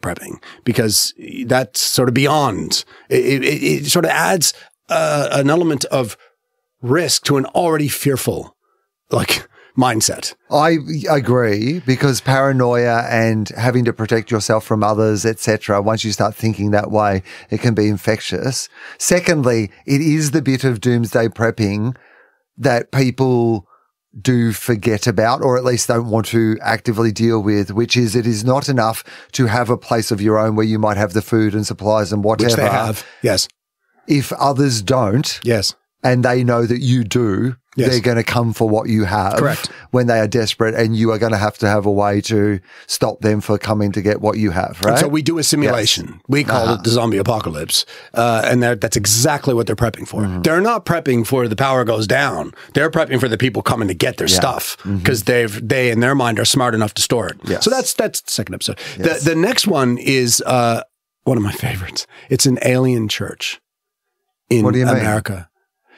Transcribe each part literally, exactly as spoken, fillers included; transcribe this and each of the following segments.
prepping, because that's sort of beyond. It, it, it sort of adds uh, an element of risk to an already fearful, like, mindset. I agree, because paranoia and having to protect yourself from others, et cetera, once you start thinking that way, it can be infectious. Secondly, it is the bit of doomsday prepping that people do forget about, or at least don't want to actively deal with, which is it is not enough to have a place of your own where you might have the food and supplies and whatever. Which they have, yes. If others don't, yes, and they know that you do, yes, they're going to come for what you have. Correct. When they are desperate, and you are going to have to have a way to stop them for coming to get what you have, right? And so we do a simulation. Yes. We call uh-huh. it the zombie apocalypse. Uh, and that's exactly what they're prepping for. Mm-hmm. They're not prepping for the power goes down. They're prepping for the people coming to get their yeah. stuff, because mm-hmm. they've they in their mind are smart enough to store it. Yes. So that's that's the second episode. Yes. The, the next one is uh, one of my favorites. It's an alien church in what do you America. Mean?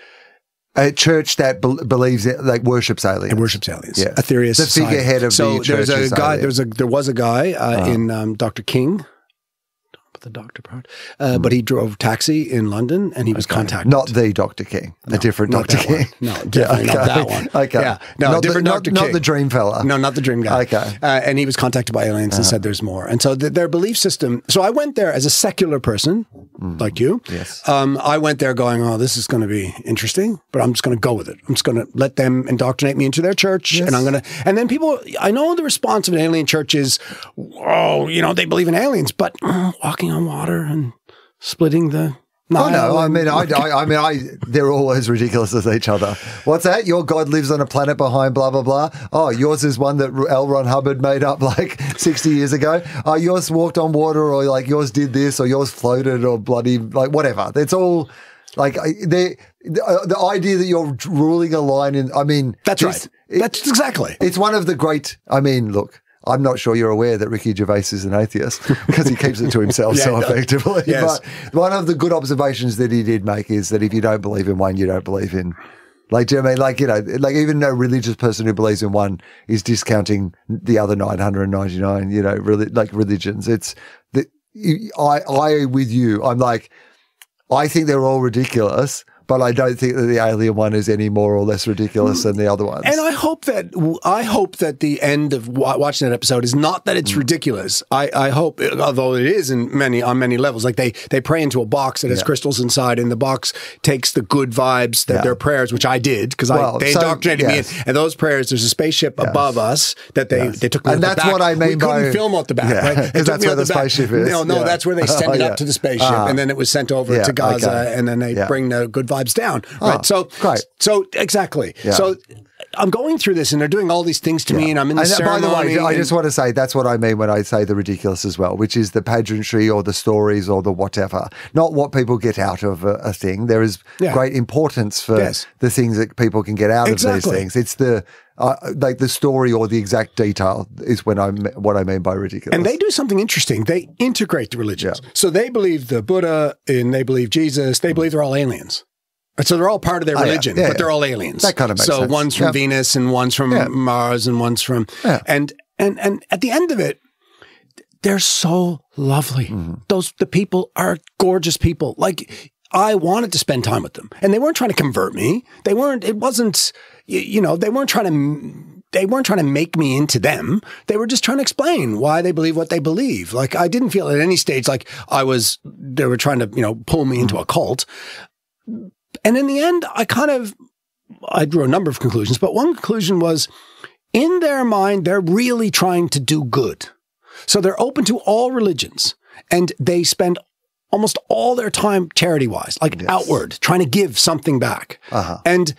A church that be- believes it, like worships aliens. It worships aliens. Yeah. Aetherius The Society. figurehead of so the church. There's a guy, alien. there's a, there was a guy uh, uh-huh. in um, Doctor King. Don't put the doctor part. Uh, mm. But he drove taxi in London, and he was okay. contacted. Not the Doctor King. No, a different not Doctor King. One. No, definitely yeah, okay. not that one. Okay. Yeah. No, not different the, Doctor not, King. Not the dream fella. No, not the dream guy. Okay. Uh, and he was contacted by aliens uh-huh. and said there's more. And so th- their belief system. So I went there as a secular person, mm. like you. Yes. Um, I went there going, oh, this is going to be interesting, but I'm just going to go with it. I'm just going to let them indoctrinate me into their church. Yes. And I'm going to, and then people, I know the response of an alien church is, oh, you know, they believe in aliens, but uh, walking on water and splitting the Nile. Oh no, I mean, I, I, I mean, I. They're all as ridiculous as each other. What's that? Your God lives on a planet behind blah blah blah. Oh, yours is one that L. Ron Hubbard made up like sixty years ago. Oh, yours walked on water, or like yours did this, or yours floated, or bloody like whatever. It's all like they. The, the idea that you're ruling a line in. I mean, that's right. It, that's exactly. It's one of the great. I mean, look. I'm not sure you're aware that Ricky Gervais is an atheist because he keeps it to himself yeah, so effectively. Yes. But one of the good observations that he did make is that if you don't believe in one, you don't believe in. Like, do you know what I mean? Like, you know, like even a religious person who believes in one is discounting the other nine hundred ninety-nine, you know, really, like religions. It's the, I, I, with you, I'm like, I think they're all ridiculous. But I don't think that the alien one is any more or less ridiculous than the other ones. And I hope that I hope that the end of watching that episode is not that it's mm. ridiculous. I, I hope, although it is in many on many levels, like they they pray into a box that has yeah. crystals inside, and the box takes the good vibes that yeah. their prayers, which I did because well, I they so, indoctrinated yes. me in. And those prayers, there's a spaceship yes. above us that they yes. they took me and out that's the back. what I mean we by couldn't film out the back, yeah, right? Because that's where the, the spaceship is. No, no, yeah. that's where they send oh, it yeah. up to the spaceship, uh, and then it was sent over yeah, to Gaza, okay. and then they yeah. bring the good vibes down. Right. Oh, so, great. so exactly. Yeah. So I'm going through this and they're doing all these things to yeah. me and I'm in the and ceremony. By the way, I just want to say that's what I mean when I say the ridiculous as well, which is the pageantry or the stories or the whatever, not what people get out of a, a thing. There is yeah. great importance for yes. the things that people can get out exactly. of these things. It's the uh, like the story or the exact detail is when I'm what I mean by ridiculous. And they do something interesting. They integrate the religions. Yeah. So they believe the Buddha and they believe Jesus. They believe they're all aliens. So they're all part of their religion, oh, yeah. Yeah, but they're all aliens. That kind of makes so sense. So one's from yep. Venus and one's from yeah. Mars and one's from yeah. and and and at the end of it, they're so lovely. Mm-hmm. Those the people are gorgeous people. Like I wanted to spend time with them, and they weren't trying to convert me. They weren't. It wasn't. You, you know, they weren't trying to. They weren't trying to make me into them. They were just trying to explain why they believe what they believe. Like I didn't feel at any stage like I was. They were trying to you know pull me into a cult. And in the end, I kind of, I drew a number of conclusions, but one conclusion was in their mind, they're really trying to do good. So they're open to all religions and they spend almost all their time charity-wise, like yes. outward, trying to give something back. Uh-huh. And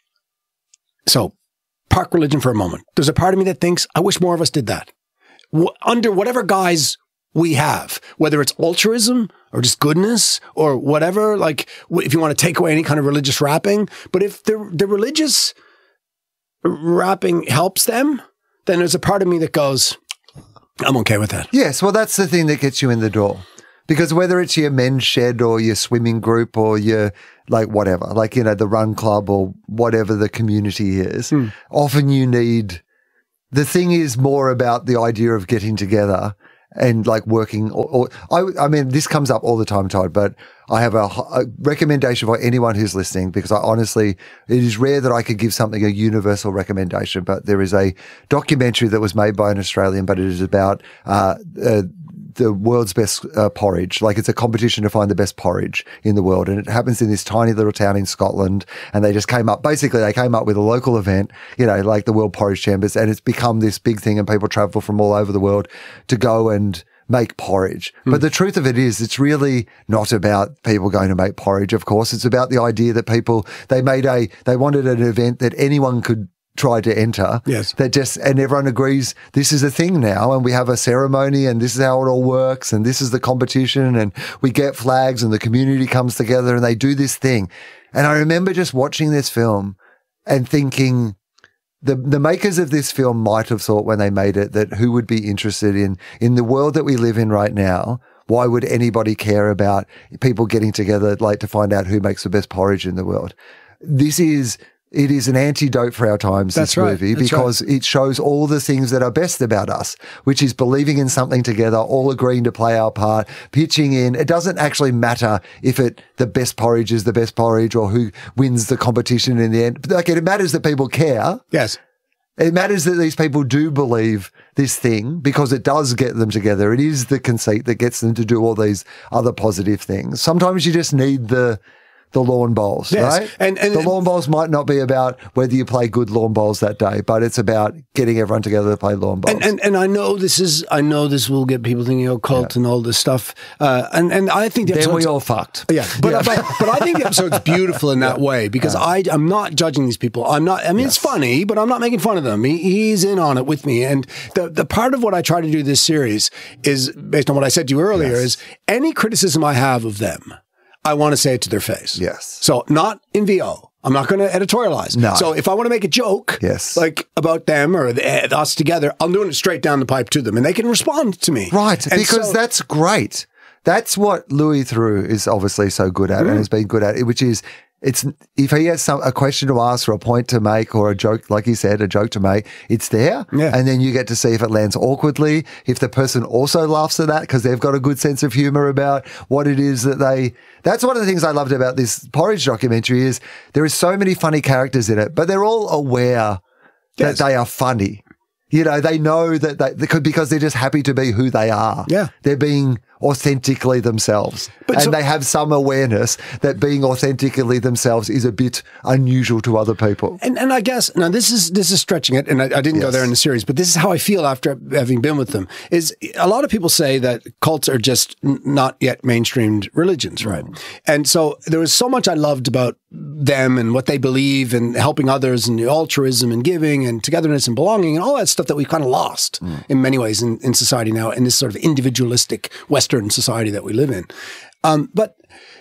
so park religion for a moment. There's a part of me that thinks, I wish more of us did that. W- under whatever guise we have, whether it's altruism or just goodness or whatever, like if you want to take away any kind of religious wrapping. But if the, the religious wrapping helps them, then there's a part of me that goes, I'm okay with that. Yes, well, that's the thing that gets you in the door. Because whether it's your men's shed or your swimming group or your, like, whatever, like, you know, the run club or whatever the community is, mm. often you need, the thing is more about the idea of getting together and like working. Or, or I, I mean, this comes up all the time, Todd, but I have a, a recommendation for anyone who's listening, because I honestly, it is rare that I could give something a universal recommendation, but there is a documentary that was made by an Australian, but it is about uh, uh the world's best uh, porridge. Like, it's a competition to find the best porridge in the world. And it happens in this tiny little town in Scotland. And they just came up, basically they came up with a local event, you know, like the World Porridge Chambers. And it's become this big thing, and people travel from all over the world to go and make porridge. Mm. But the truth of it is, it's really not about people going to make porridge, of course. It's about the idea that people, they made a, they wanted an event that anyone could try to enter. Yes. That just, and everyone agrees this is a thing now, and we have a ceremony, and this is how it all works, and this is the competition, and we get flags, and the community comes together, and they do this thing. And I remember just watching this film and thinking, the the makers of this film might have thought when they made it that who would be interested in, in the world that we live in right now, why would anybody care about people getting together like to find out who makes the best porridge in the world? This is, it is an antidote for our times, That's this right. movie, That's because right. it shows all the things that are best about us, which is believing in something together, all agreeing to play our part, pitching in. It doesn't actually matter if it the best porridge is the best porridge or who wins the competition in the end. Like, it matters that people care. Yes. It matters that these people do believe this thing, because it does get them together. It is the conceit that gets them to do all these other positive things. Sometimes you just need the the lawn bowls, yes. right? And, and the lawn bowls might not be about whether you play good lawn bowls that day, but it's about getting everyone together to play lawn bowls. And, and, and I know this is, I know this will get people thinking, oh, cult yeah. and all this stuff. Uh, and, and I think the then we all fucked. Yeah. But, yeah. but, but I think the episode's beautiful in that yeah. way, because yeah. I, I'm not judging these people. I'm not, I mean, yes. it's funny, but I'm not making fun of them. He, he's in on it with me. And the, the part of what I try to do this series is, based on what I said to you earlier, yes. is any criticism I have of them, I want to say it to their face. Yes. So not in V O. I'm not going to editorialize. No. So if I want to make a joke, yes. like about them or the, us together, I'm doing it straight down the pipe to them, and they can respond to me. Right. And because so, that's great. That's what Louis Theroux is obviously so good at mm. and has been good at, which is, it's if he has some a question to ask or a point to make or a joke, like he said, a joke to make, it's there. Yeah. And then you get to see if it lands awkwardly, if the person also laughs at that because they've got a good sense of humor about what it is that they... That's one of the things I loved about this Porridge documentary is there is so many funny characters in it, but they're all aware yes. that they are funny. You know, they know that they, they could, because they're just happy to be who they are. Yeah. They're being authentically themselves. But and so, they have some awareness that being authentically themselves is a bit unusual to other people. And and I guess, now this is this is stretching it, and I, I didn't yes. go there in the series, but this is how I feel after having been with them, is a lot of people say that cults are just n- not yet mainstreamed religions, right? Mm. And so there was so much I loved about them and what they believe and helping others and the altruism and giving and togetherness and belonging and all that stuff that we've kind of lost mm. in many ways in, in society now, in this sort of individualistic Western society that we live in. Um, but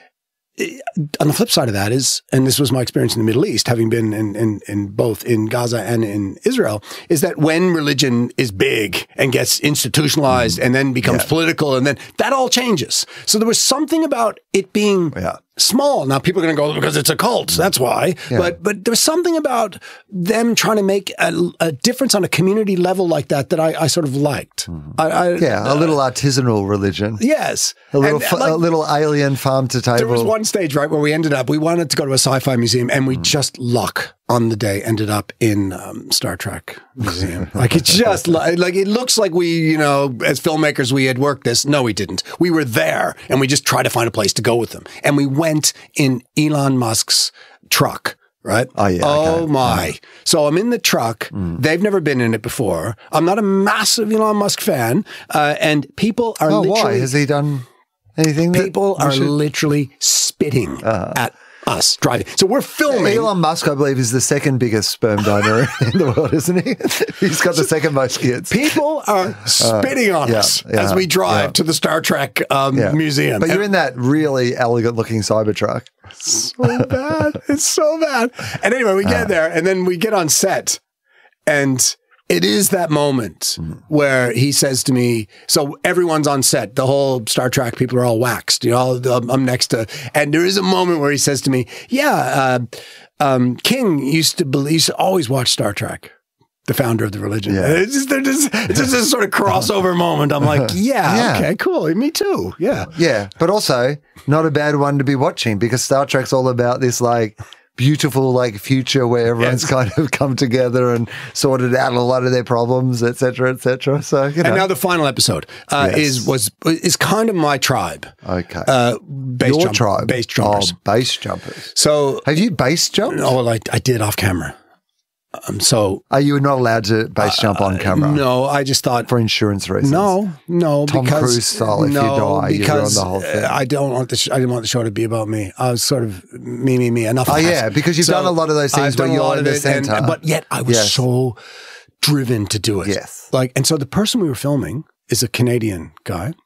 on the flip side of that is, and this was my experience in the Middle East, having been in, in, in both in Gaza and in Israel, is that when religion is big and gets institutionalized mm. and then becomes yeah. political, and then that all changes. So there was something about it being yeah. small. Now people are going to go, because it's a cult, that's why. Yeah. But but there's something about them trying to make a, a difference on a community level like that that I, I sort of liked. Mm. I, I, yeah, a little uh, artisanal religion. Yes. A little, and, f- like, a little alien farm to table. There was one stage, right, where we ended up, we wanted to go to a sci-fi museum, and we mm. just luck on the day ended up in um, Star Trek museum. Like it just, like, like it looks like we, you know, as filmmakers, we had worked this. No, we didn't. We were there, and we just tried to find a place to go with them. And we went in Elon Musk's truck. Right? Oh, yeah. Oh, okay. my. Yeah. So I'm in the truck. Mm. They've never been in it before. I'm not a massive Elon Musk fan. Uh, and people are oh, literally... why? Has he done anything? People are should... literally spitting uh, at us driving. So we're filming. Elon Musk, I believe, is the second biggest sperm donor in the world, isn't he? He's got the second most kids. People are spitting uh, on yeah, us yeah, as we drive yeah. to the Star Trek um, yeah. museum. But and, you're in that really elegant-looking Cybertruck. So bad. It's so bad. And anyway, we get uh, there, and then we get on set, and it is that moment mm. where he says to me, so everyone's on set, the whole Star Trek people are all waxed, you know, all, I'm next to, and there is a moment where he says to me, yeah, uh, um, King used to believe, used to always watch Star Trek. the founder of the religion. Yeah. It's just, they're just, it's just this sort of crossover moment. I'm like, yeah, yeah, okay, cool. Me too. Yeah. Yeah. But also not a bad one to be watching because Star Trek's all about this like beautiful like future where everyone's yes. kind of come together and sorted out a lot of their problems, et cetera, et cetera. So, you know. And now the final episode uh, yes. is was is kind of my tribe. Okay. Uh, base Your jump, tribe? Base jumpers. Oh, base jumpers. So have you base jumped? Oh, well, I, I did off camera. Um, so are you not allowed to base jump on camera? Uh, no, I just thought for insurance reasons. No, no, Tom because, Cruise style. If no, you die, because you're on the whole thing. I don't want the. Sh- I didn't want the show to be about me. I was sort of me, me, me. Enough. Oh of yeah, that. because you've so done a lot of those things where you're in the center, and, but yet I was yes. so driven to do it. Yes, like, and so the person we were filming is a Canadian guy.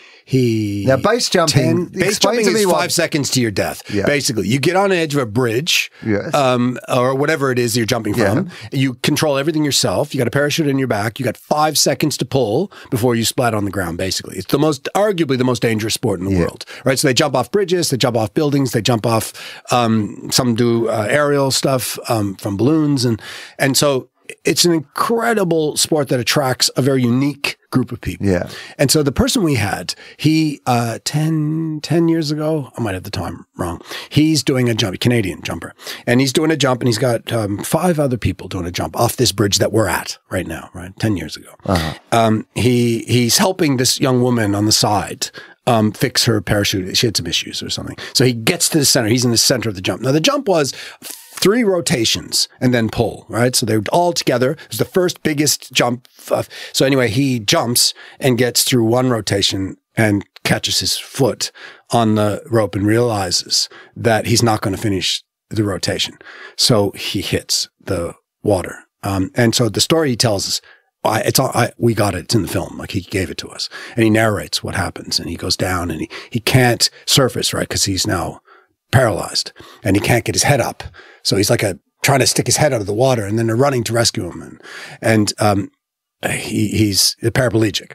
He now base jumping. ten, base jumping to me is what, five seconds to your death. Yeah. Basically, you get on the edge of a bridge, yes. um, or whatever it is you're jumping from. Yeah. You control everything yourself. You got a parachute in your back. You got five seconds to pull before you splat on the ground. Basically, it's the most, arguably, the most dangerous sport in the yeah. world. Right? So they jump off bridges. They jump off buildings. They jump off. Um, some do uh, aerial stuff um, from balloons, and and so. It's an incredible sport that attracts a very unique group of people. Yeah. And so the person we had, he, uh, ten, ten years ago, I might have the time wrong. He's doing a jump, a Canadian jumper, and he's doing a jump and he's got, um, five other people doing a jump off this bridge that we're at right now, right? ten years ago. Uh-huh. Um, he, he's helping this young woman on the side. Um, fix her parachute. She had some issues or something. So he gets to the center. He's in the center of the jump. Now the jump was three rotations and then pull, right? So they're all together. It was the first biggest jump. Of, so anyway, he jumps and gets through one rotation and catches his foot on the rope and realizes that he's not going to finish the rotation. So he hits the water. Um, and so the story he tells us, I, it's all, I, we got it. It's in the film. Like he gave it to us and he narrates what happens and he goes down and he, he can't surface, right? Cause he's now paralyzed and he can't get his head up. So he's like a, trying to stick his head out of the water and then they're running to rescue him. And, and, um, he, he's a paraplegic.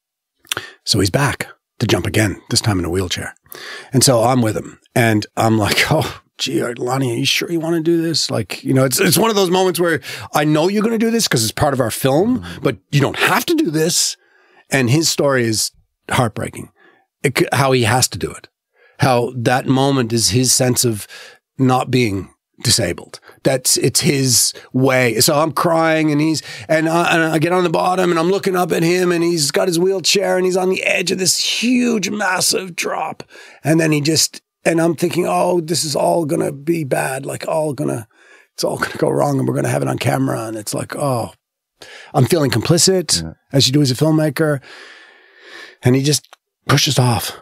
So he's back to jump again, this time in a wheelchair. And so I'm with him and I'm like, oh, gee, Lonnie, are you sure you want to do this? Like, you know, it's it's one of those moments where I know you're going to do this because it's part of our film, mm-hmm. but you don't have to do this. And his story is heartbreaking. It, how he has to do it. How that moment is his sense of not being disabled. That's, it's his way. So I'm crying and he's, and I, and I get on the bottom and I'm looking up at him and he's got his wheelchair and he's on the edge of this huge, massive drop. And then he just, and I'm thinking, oh, this is all going to be bad. Like all going to, it's all going to go wrong and we're going to have it on camera. And it's like, oh, I'm feeling complicit yeah. as you do as a filmmaker. And he just pushes off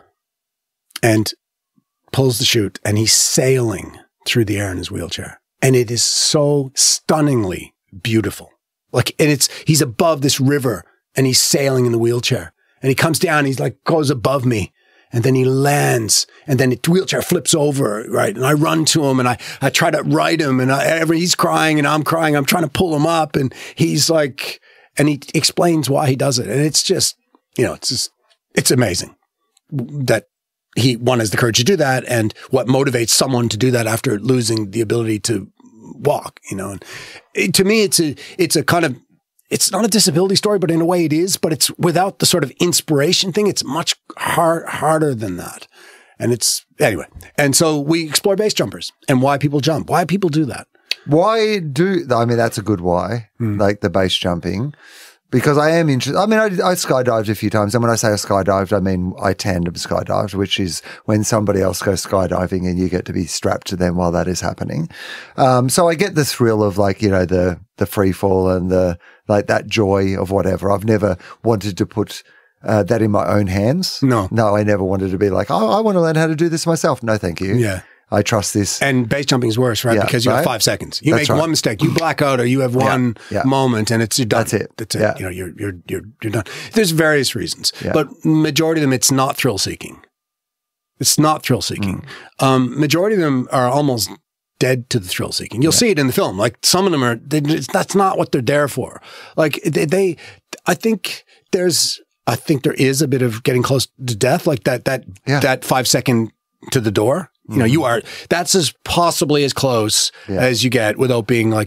and pulls the chute and he's sailing through the air in his wheelchair. And it is so stunningly beautiful. Like, and it's, he's above this river and he's sailing in the wheelchair and he comes down, he's like, goes above me. And then he lands and then the wheelchair flips over, right? And I run to him and I, I try to right him and I, every, he's crying and I'm crying. I'm trying to pull him up and he's like, and he explains why he does it. And it's just, you know, it's just, it's amazing that he, one, has the courage to do that and what motivates someone to do that after losing the ability to walk, you know. And it, to me, it's a, it's a kind of, it's not a disability story, but in a way it is, but it's without the sort of inspiration thing. It's much hard, harder than that. And it's, anyway. And so we explore base jumpers and why people jump, why people do that. Why do, I mean, that's a good why, mm. like the base jumping, because I am interested. I mean, I, I skydived a few times. And when I say I skydived, I mean, I tandem skydived, which is when somebody else goes skydiving and you get to be strapped to them while that is happening. Um, so I get the thrill of like, you know, the, the free fall and the, like that joy of whatever. I've never wanted to put uh, that in my own hands. No. No, I never wanted to be like, oh, I want to learn how to do this myself. No, thank you. Yeah. I trust this. And base jumping is worse, right? Yeah, because you right? have five seconds. You That's make right. one mistake, you black out, or you have one yeah, yeah. moment, and it's you're done. That's it. That's it. Yeah. You know, you're you're you're you're done. There's various reasons, yeah. but majority of them, it's not thrill seeking. It's not thrill seeking. Mm. Um, majority of them are almost dead to the thrill seeking. You'll yeah. see it in the film. Like some of them are. They, that's not what they're there for. Like they, they, I think there's. I think there is a bit of getting close to death, like that. That yeah. that five second to the door. You know, you are, that's as possibly as close yeah. as you get without being like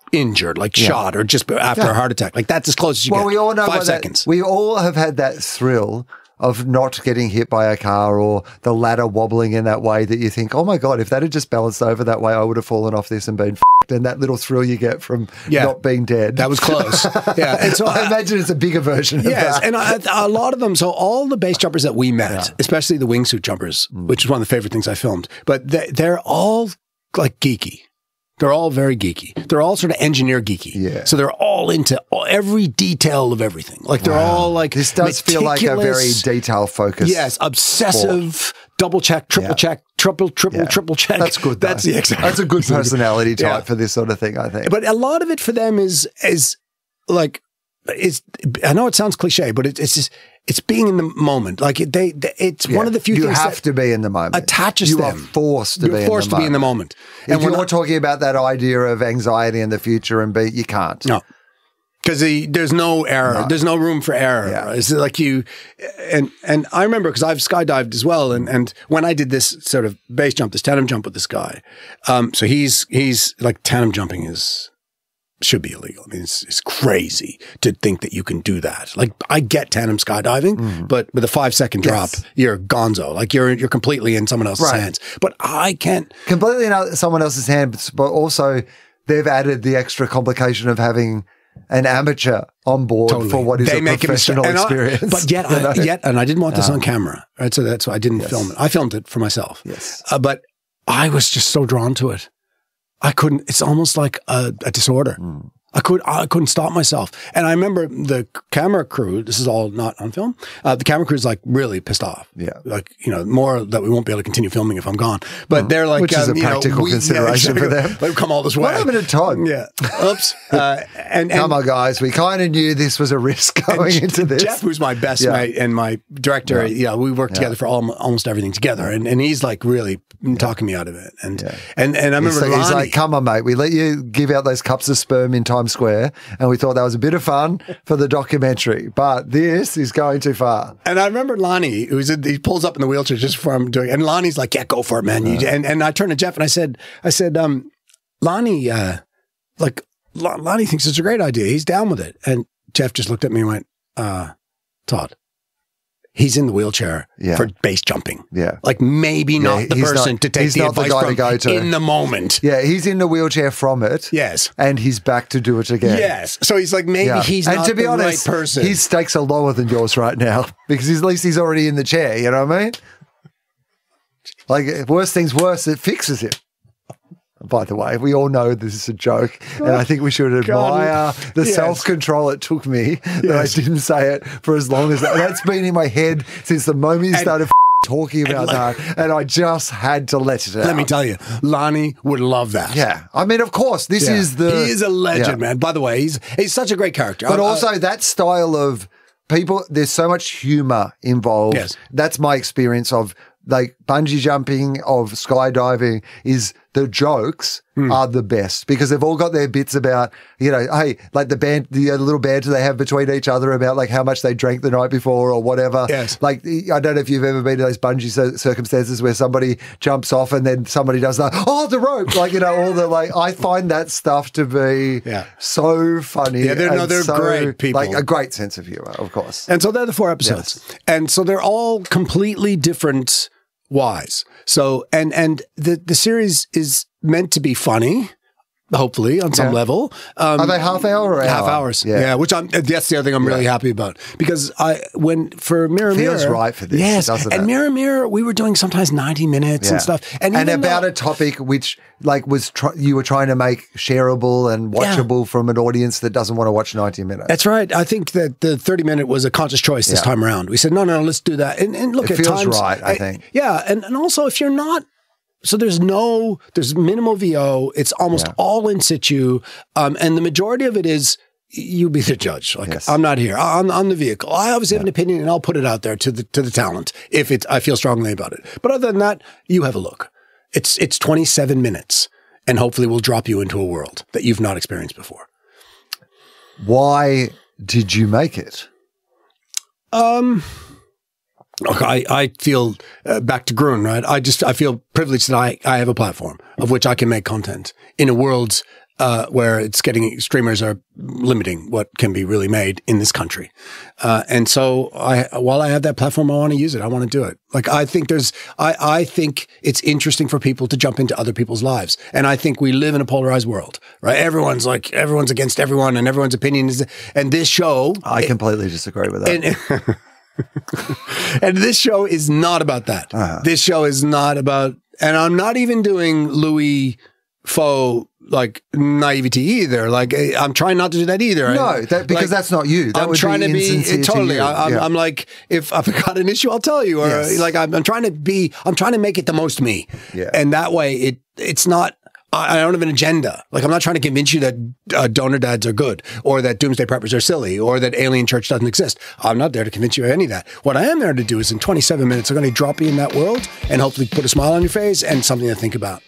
injured, like Yeah. shot or just after Yeah. a heart attack. Like that's as close as you Well, get. we all know Five what that- seconds. we all have had that thrill of not getting hit by a car or the ladder wobbling in that way that you think, oh my God, if that had just balanced over that way, I would have fallen off this and been f***ed. And that little thrill you get from Yeah. not being dead. That was close. Yeah. And so I imagine it's a bigger version of Yes, that. and I, a lot of them. So all the base jumpers that we met, Yeah. especially the wingsuit jumpers, Mm. which is one of the favorite things I filmed, but they, they're all like geeky. They're all very geeky. They're all sort of engineer geeky. Yeah. So they're all into all, every detail of everything. Like they're all like This does feel like a very meticulous- detail focused. Yes, obsessive, double check, triple Yeah. check, triple, triple, Yeah. triple check. That's good. That's though. the exact. That's a good personality type Yeah. for this sort of thing, I think. But a lot of it for them is is like it's. I know it sounds cliche, but it, it's just it's being in the moment. Like it, they, they, it's Yeah. one of the few you things have that to be in the moment. attaches you them. are forced to You're be forced in the to be in the moment. moment. If And you're when I- talking about that idea of anxiety in the future and be, you can't. no. Because there's no error. No. There's no room for error. Yeah. It's like you, and and I remember because I've skydived as well, and and when I did this sort of base jump, this tandem jump with this guy, um, so he's he's like tandem jumping is should be illegal. I mean, it's it's crazy to think that you can do that. Like I get tandem skydiving, but with a five second drop, Yes. you're gonzo. Like you're you're completely in someone else's Right. hands. But I can't. Completely in someone else's hands, but also they've added the extra complication of having an amateur on board Totally. for what is They a make a mistake. professional And I- experience. but yet, you I, know? yet, and I didn't want this on camera, right? So that's why I didn't Yes. film it. I filmed it for myself. Yes. Uh, but I was just so drawn to it. I couldn't. It's almost like a, a disorder. Mm. I could. I couldn't stop myself. And I remember the camera crew. This is all not on film. Uh, the camera crew is like really pissed off. Yeah. Like you know, more that we won't be able to continue filming if I'm gone. But they're like, Which is um, a you know, practical we- yeah, consideration for exactly. them. They've come all this way. What happened to Todd? Yeah. Oops. Uh, and, and Come on, guys. We kind of knew this was a risk going and into this. Jeff, who's my best Yeah. mate and my director, Yeah. yeah, we worked together for al- almost everything together, and, and he's like really talking me out of it. And Yeah. and and I He's, remember he's Lonnie, like, come on, mate. We let you give out those cups of sperm in Times Square, and we thought that was a bit of fun for the documentary. But this is going too far. and I remember Lonnie, who's in, he pulls up in the wheelchair just before I'm doing, and Lonnie's like, yeah, go for it, man. You, and and I turned to Jeff and I said, I said, um, Lonnie, uh, like Lon- Lonnie thinks it's a great idea. He's down with it. And Jeff just looked at me and went, uh, Todd, he's in the wheelchair Yeah. for base jumping. Yeah. Like maybe not Yeah, the he's person not- to take he's the not the advice guy to from go to. in the moment. Yeah, he's in the wheelchair from it. Yes. And he's back to do it again. Yes. So he's like, maybe Yeah. he's and not to be the honest, right person. his stakes are lower than yours right now because at least he's already in the chair. You know what I mean? Like, if worse things worse, it fixes him. By the way, we all know this is a joke, and I think we should admire the Yes. self-control it took me that Yes. I didn't say it for as long as that. That's been in my head since the moment you And- started f- talking about like- that, and I just had to let it out. Let me tell you, Lonnie would love that. Yeah, I mean, of course, this Yeah. is the he is a legend, Yeah. man. By the way, he's he's such a great character. But I- I- also that style of people, there's so much humor involved. Yes. That's my experience of like bungee jumping, of skydiving, is the jokes Hmm. are the best because they've all got their bits about, you know, hey, like the band, the little banter they have between each other about like how much they drank the night before or whatever. Yes. Like, I don't know if you've ever been to those bungee cir- circumstances where somebody jumps off and then somebody does that, oh, the rope. Like, you know, all the, like, I find that stuff to be Yeah. so funny. Yeah, they're- no, and they're so, great people. Like, a great sense of humor, of course. And so they're the four episodes. And so they're all completely different whys. So and and the the series is meant to be funny, hopefully on some Yeah. level. Um, Are they half hour or half hour? hours? Yeah. which I'm that's the other thing I'm really happy about because I when for Mirror Feels Mirror right for this, yes, doesn't and it? Mirror Mirror we were doing sometimes ninety minutes and Yeah. stuff, and, And even about though- a topic which, like, was tr- you were trying to make shareable and Yeah. watchable from an audience that doesn't want to watch ninety minutes. That's right. I think that the thirty minute was a conscious choice this Yeah. time around. We said, no, no, let's do that. And, and look, It at feels times, right, I think. Yeah. And, and also, if you're not, so there's no, there's minimal V O. It's almost Yeah. all in situ. Um, and the majority of it is, you be the judge. Like, Yes. I'm not here. I'm, I'm the vehicle. I obviously have an opinion and I'll put it out there to the, to the talent if it's, I feel strongly about it. But other than that, you have a look. It's, it's twenty-seven minutes and hopefully we'll drop you into a world that you've not experienced before. Why did you make it? Um, look, I, I feel uh, back to Gruen, right? I just, I feel privileged that I, I have a platform of which I can make content in a world uh, where it's getting, streamers are limiting what can be really made in this country. Uh, and so I, while I have that platform, I want to use it. I want to do it. Like, I think there's, I, I think it's interesting for people to jump into other people's lives. And I think we live in a polarized world, right? Everyone's like, everyone's against everyone and everyone's opinion is, and this show. I completely it, disagree with that. And, and this show is not about that. Uh-huh. This show is not about, and I'm not even doing Louis Faux like naivety either. Like, I'm trying not to do that either. No, that, because like, that's not you. That I'm would trying be to be totally. to I, I'm, yeah. I'm like, if I've got an issue, I'll tell you. Or yes. like, I'm, I'm trying to be. I'm trying to make it the most me. Yeah. And that way, it it's not. I don't have an agenda. Like, I'm not trying to convince you that uh, donor dads are good or that doomsday preppers are silly or that alien church doesn't exist. I'm not there to convince you of any of that. What I am there to do is in twenty-seven minutes, I'm going to drop you in that world and hopefully put a smile on your face and something to think about.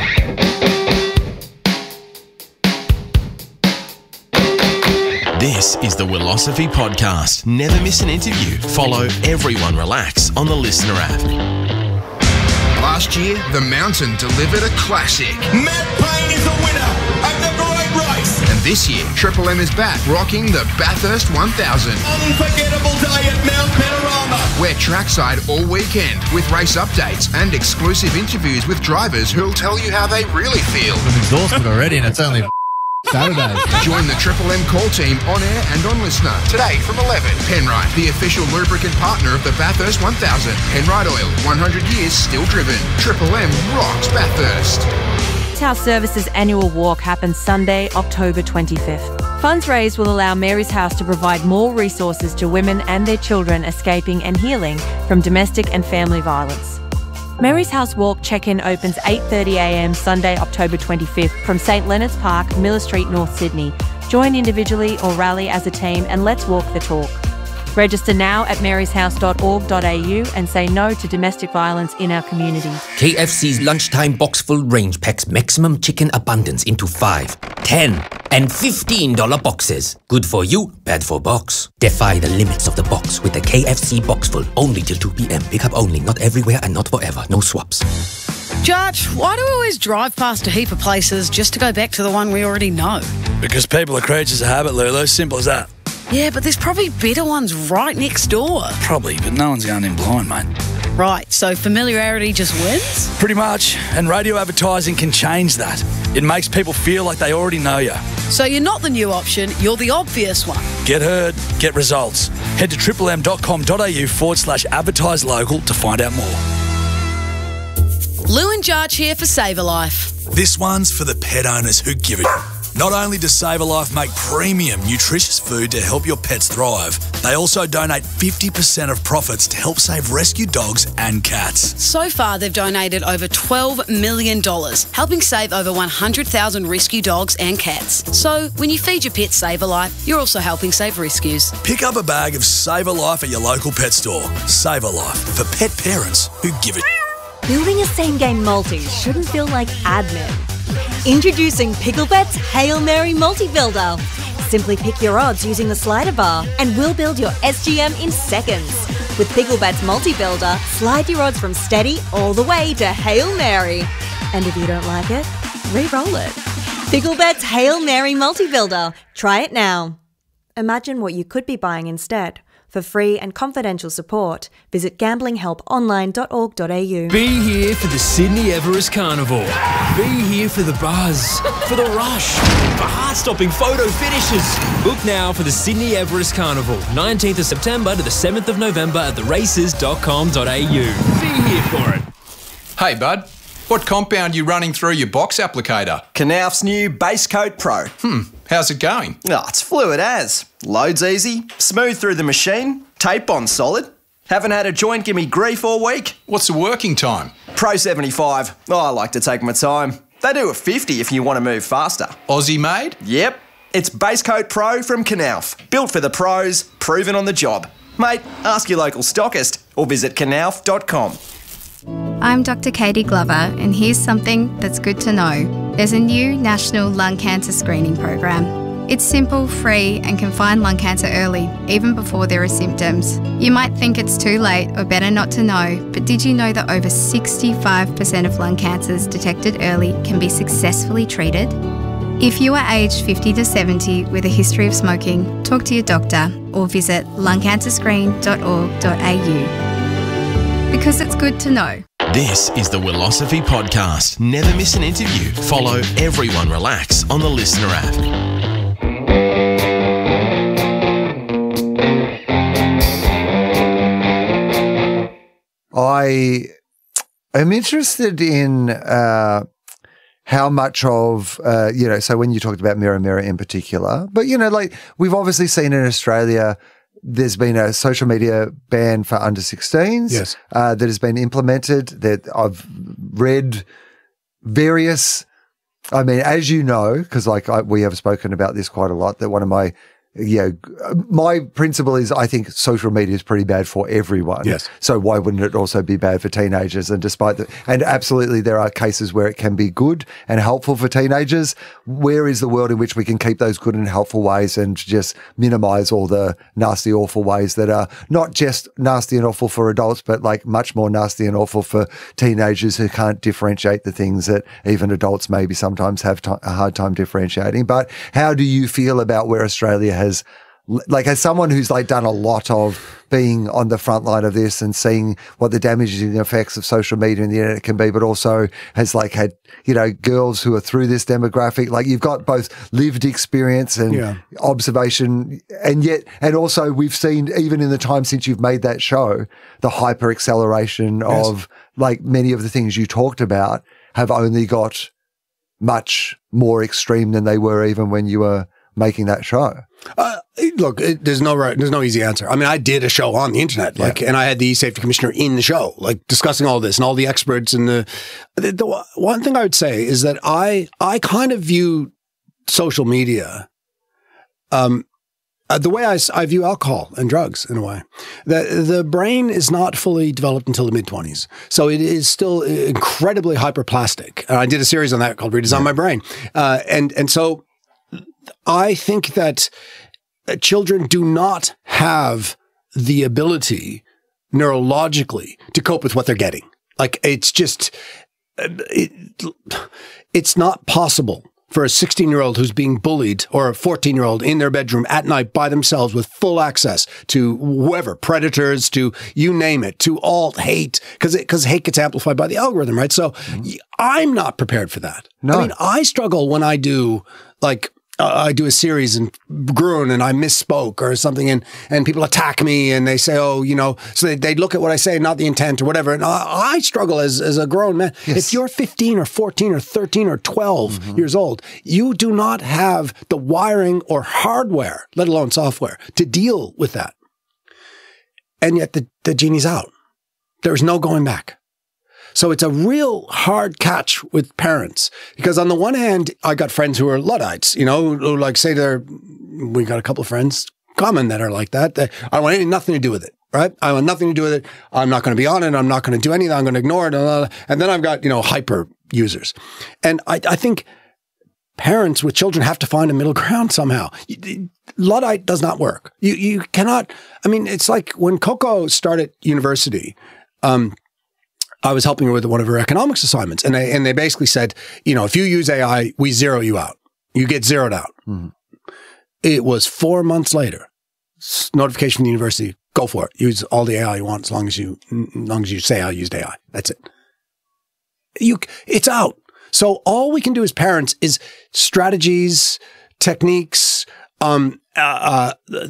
This is the Willosophy Podcast. Never miss an interview. Follow Everyone Relax on the Listener app. Last year, The Mountain delivered a classic. Matt Payne is the winner of the great race. And this year, Triple M is back rocking the Bathurst one thousand. Unforgettable day at Mount Panorama. We're trackside all weekend with race updates and exclusive interviews with drivers who'll tell you how they really feel. I'm exhausted already and it's only Saturday. Join the Triple M call team on air and on Listener today from eleven. Penrite, the official lubricant partner of the Bathurst one thousand. Penrite Oil, one hundred years still driven. Triple M rocks Bathurst. House Services annual walk happens Sunday, October twenty-fifth. Funds raised will allow Mary's House to provide more resources to women and their children escaping and healing from domestic and family violence. Mary's House Walk check-in opens eight thirty a m Sunday, October twenty-fifth from St Leonard's Park, Miller Street, North Sydney. Join individually or rally as a team and let's walk the talk. Register now at marys house dot org dot a u and say no to domestic violence in our community. K F C's lunchtime box full range packs maximum chicken abundance into five, ten, and fifteen dollar boxes. Good for you, bad for box. Defy the limits of the box with the K F C box full. Only till two p m Pick up only, not everywhere and not forever. No swaps. Judge, why do we always drive past a heap of places just to go back to the one we already know? Because people are creatures of habit, Lulu. Simple as that. Yeah, but there's probably better ones right next door. Probably, but no one's going in blind, mate. Right, so familiarity just wins? Pretty much, and radio advertising can change that. It makes people feel like they already know you. So you're not the new option, you're the obvious one. Get heard, get results. Head to triple m dot com dot a u forward slash advertise local to find out more. Lou and Jarch here for Save a Life. This one's for the pet owners who give it. Not only does Save a Life make premium, nutritious food to help your pets thrive, they also donate fifty percent of profits to help save rescue dogs and cats. So far, they've donated over twelve million dollars, helping save over one hundred thousand rescue dogs and cats. So when you feed your pet Save a Life, you're also helping save rescues. Pick up a bag of Save a Life at your local pet store. Save a Life, for pet parents who give it. Building a same-game multi shouldn't feel like admin. Introducing Picklebet's Hail Mary Multi-Builder. Simply pick your odds using the slider bar and we'll build your S G M in seconds. With Picklebet's Multi-Builder, slide your odds from steady all the way to Hail Mary. And if you don't like it, re-roll it. Picklebet's Hail Mary Multi-Builder. Try it now. Imagine what you could be buying instead. For free and confidential support, visit gambling help online dot org dot a u. Be here for the Sydney Everest Carnival. Be here for the buzz, for the rush, for heart-stopping photo finishes. Book now for the Sydney Everest Carnival, nineteenth of September to the seventh of November at the races dot com dot a u. Be here for it. Hey, bud. What compound you running through your box applicator? Knauf's new Base Coat Pro. Hmm, how's it going? Oh, it's fluid as. Loads easy, smooth through the machine, tape on solid. Haven't had a joint give me grief all week. What's the working time? Pro seventy-five. Oh, I like to take my time. They do a fifty if you want to move faster. Aussie made? Yep. It's Base Coat Pro from Knauf. Built for the pros, proven on the job. Mate, ask your local stockist or visit knauf dot com. I'm Doctor Katie Glover, and here's something that's good to know. There's a new national lung cancer screening program. It's simple, free, and can find lung cancer early, even before there are symptoms. You might think it's too late or better not to know, but did you know that over sixty-five percent of lung cancers detected early can be successfully treated? If you are aged fifty to seventy with a history of smoking, talk to your doctor or visit lung cancer screen dot org dot a u. Because it's good to know. This is the Willosophy Podcast. Never miss an interview. Follow Everyone Relax on the Listener app. I am interested in uh, how much of, uh, you know, so when you talked about Mirror Mirror in particular, but, you know, like we've obviously seen in Australia, there's been a social media ban for under sixteens yes. uh, that has been implemented. That I've read various, I mean, as you know, because like I, we have spoken about this quite a lot, that one of my Yeah, my principle is I think social media is pretty bad for everyone. Yes. So why wouldn't it also be bad for teenagers? And despite the, and absolutely there are cases where it can be good and helpful for teenagers. Where is the world in which we can keep those good and helpful ways and just minimize all the nasty, awful ways that are not just nasty and awful for adults, but like much more nasty and awful for teenagers who can't differentiate the things that even adults maybe sometimes have t- a hard time differentiating. But how do you feel about where Australia has As, like as someone who's like done a lot of being on the front line of this and seeing what the damaging effects of social media and the internet can be, but also has like had, you know, girls who are through this demographic, like you've got both lived experience and yeah. observation, and yet, and also we've seen even in the time since you've made that show, the hyper acceleration yes. of like many of the things you talked about have only got much more extreme than they were even when you were making that show. Uh, look, it, there's no right, there's no easy answer. I mean, I did a show on the internet, like, yeah. and I had the safety commissioner in the show, like discussing all this and all the experts. And the, the, the one thing I would say is that I, I kind of view social media, um, uh, the way I, I view alcohol and drugs in a way. The, the brain is not fully developed until the mid twenties. So it is still incredibly hyperplastic. And I did a series on that called Redesign yeah. My Brain. Uh, and, and so, I think that children do not have the ability neurologically to cope with what they're getting. Like it's just, it, it's not possible for a sixteen-year-old who's being bullied or a fourteen-year-old in their bedroom at night by themselves with full access to whoever, predators, to you name it, to alt hate, because because hate gets amplified by the algorithm, right? So mm-hmm. I'm not prepared for that. No. I mean, I struggle when I do like, Uh, I do a series in Gruen and I misspoke or something and, and people attack me and they say, oh, you know, so they, they look at what I say, not the intent or whatever. And I, I struggle as, as a grown man. Yes. If you're fifteen or fourteen or thirteen or twelve mm-hmm. years old, you do not have the wiring or hardware, let alone software, to deal with that. And yet the, the genie's out. There's no going back. So it's a real hard catch with parents because on the one hand, I got friends who are Luddites, you know, who like say they're, we got a couple of friends common that are like that. That I want anything, nothing to do with it, right? I want nothing to do with it. I'm not going to be on it. I'm not going to do anything. I'm going to ignore it. And then I've got, you know, hyper users. And I, I think parents with children have to find a middle ground somehow. Luddite does not work. You, you cannot, I mean, it's like when Coco started university, um, I was helping her with one of her economics assignments. And they, and they basically said, you know, if you use A I, we zero you out. You get zeroed out. Mm-hmm. It was four months later. Notification from the university. Go for it. Use all the A I you want as long as you, as long as you say I used A I. That's it. You, it's out. So all we can do as parents is strategies, techniques, um, uh, uh,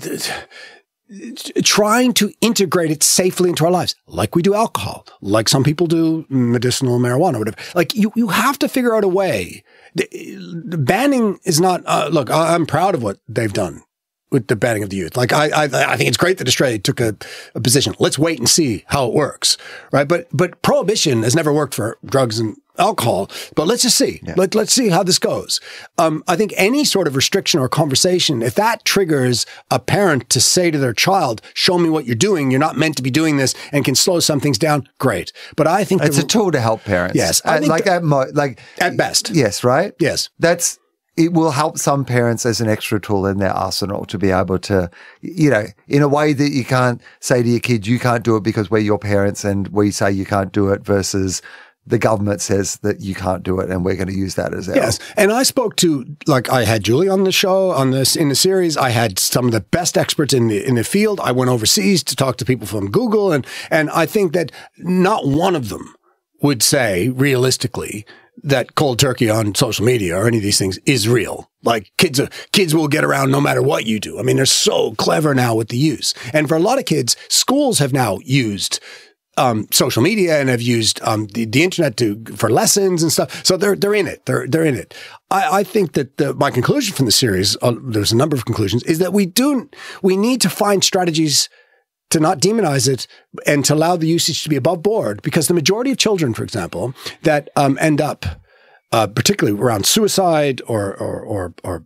trying to integrate it safely into our lives, like we do alcohol, like some people do medicinal marijuana, whatever. Like you, you have to figure out a way. The, the banning is not, uh, look, I, I'm proud of what they've done with the banning of the youth. Like I, I, I think it's great that Australia took a, a position. Let's wait and see how it works, right? But, but prohibition has never worked for drugs and alcohol, but let's just see. Yeah. Let, let's see how this goes. Um, I think any sort of restriction or conversation, if that triggers a parent to say to their child, show me what you're doing, you're not meant to be doing this, and can slow some things down, great. But I think it's the, a tool to help parents. Yes. I uh, think like, the, at mo- like at best. Yes, right? Yes. That's, it will help some parents as an extra tool in their arsenal to be able to, you know, in a way that you can't say to your kid, you can't do it because we're your parents and we say you can't do it versus the government says that you can't do it, and we're going to use that as our. Yes, and I spoke to, like, I had Julie on the show, on this, in the series. I had some of the best experts in the in the field. I went overseas to talk to people from Google, and and I think that not one of them would say, realistically, that cold turkey on social media or any of these things is real. Like, kids are, kids will get around no matter what you do. I mean, they're so clever now with the use. And for a lot of kids, schools have now used Um, social media and have used um, the, the internet to for lessons and stuff. So they're they're in it. They're they're in it. I, I think that the, my conclusion from the series, uh, there's a number of conclusions, is that we do we need to find strategies to not demonize it and to allow the usage to be above board, because the majority of children, for example, that um, end up uh, particularly around suicide or or or, or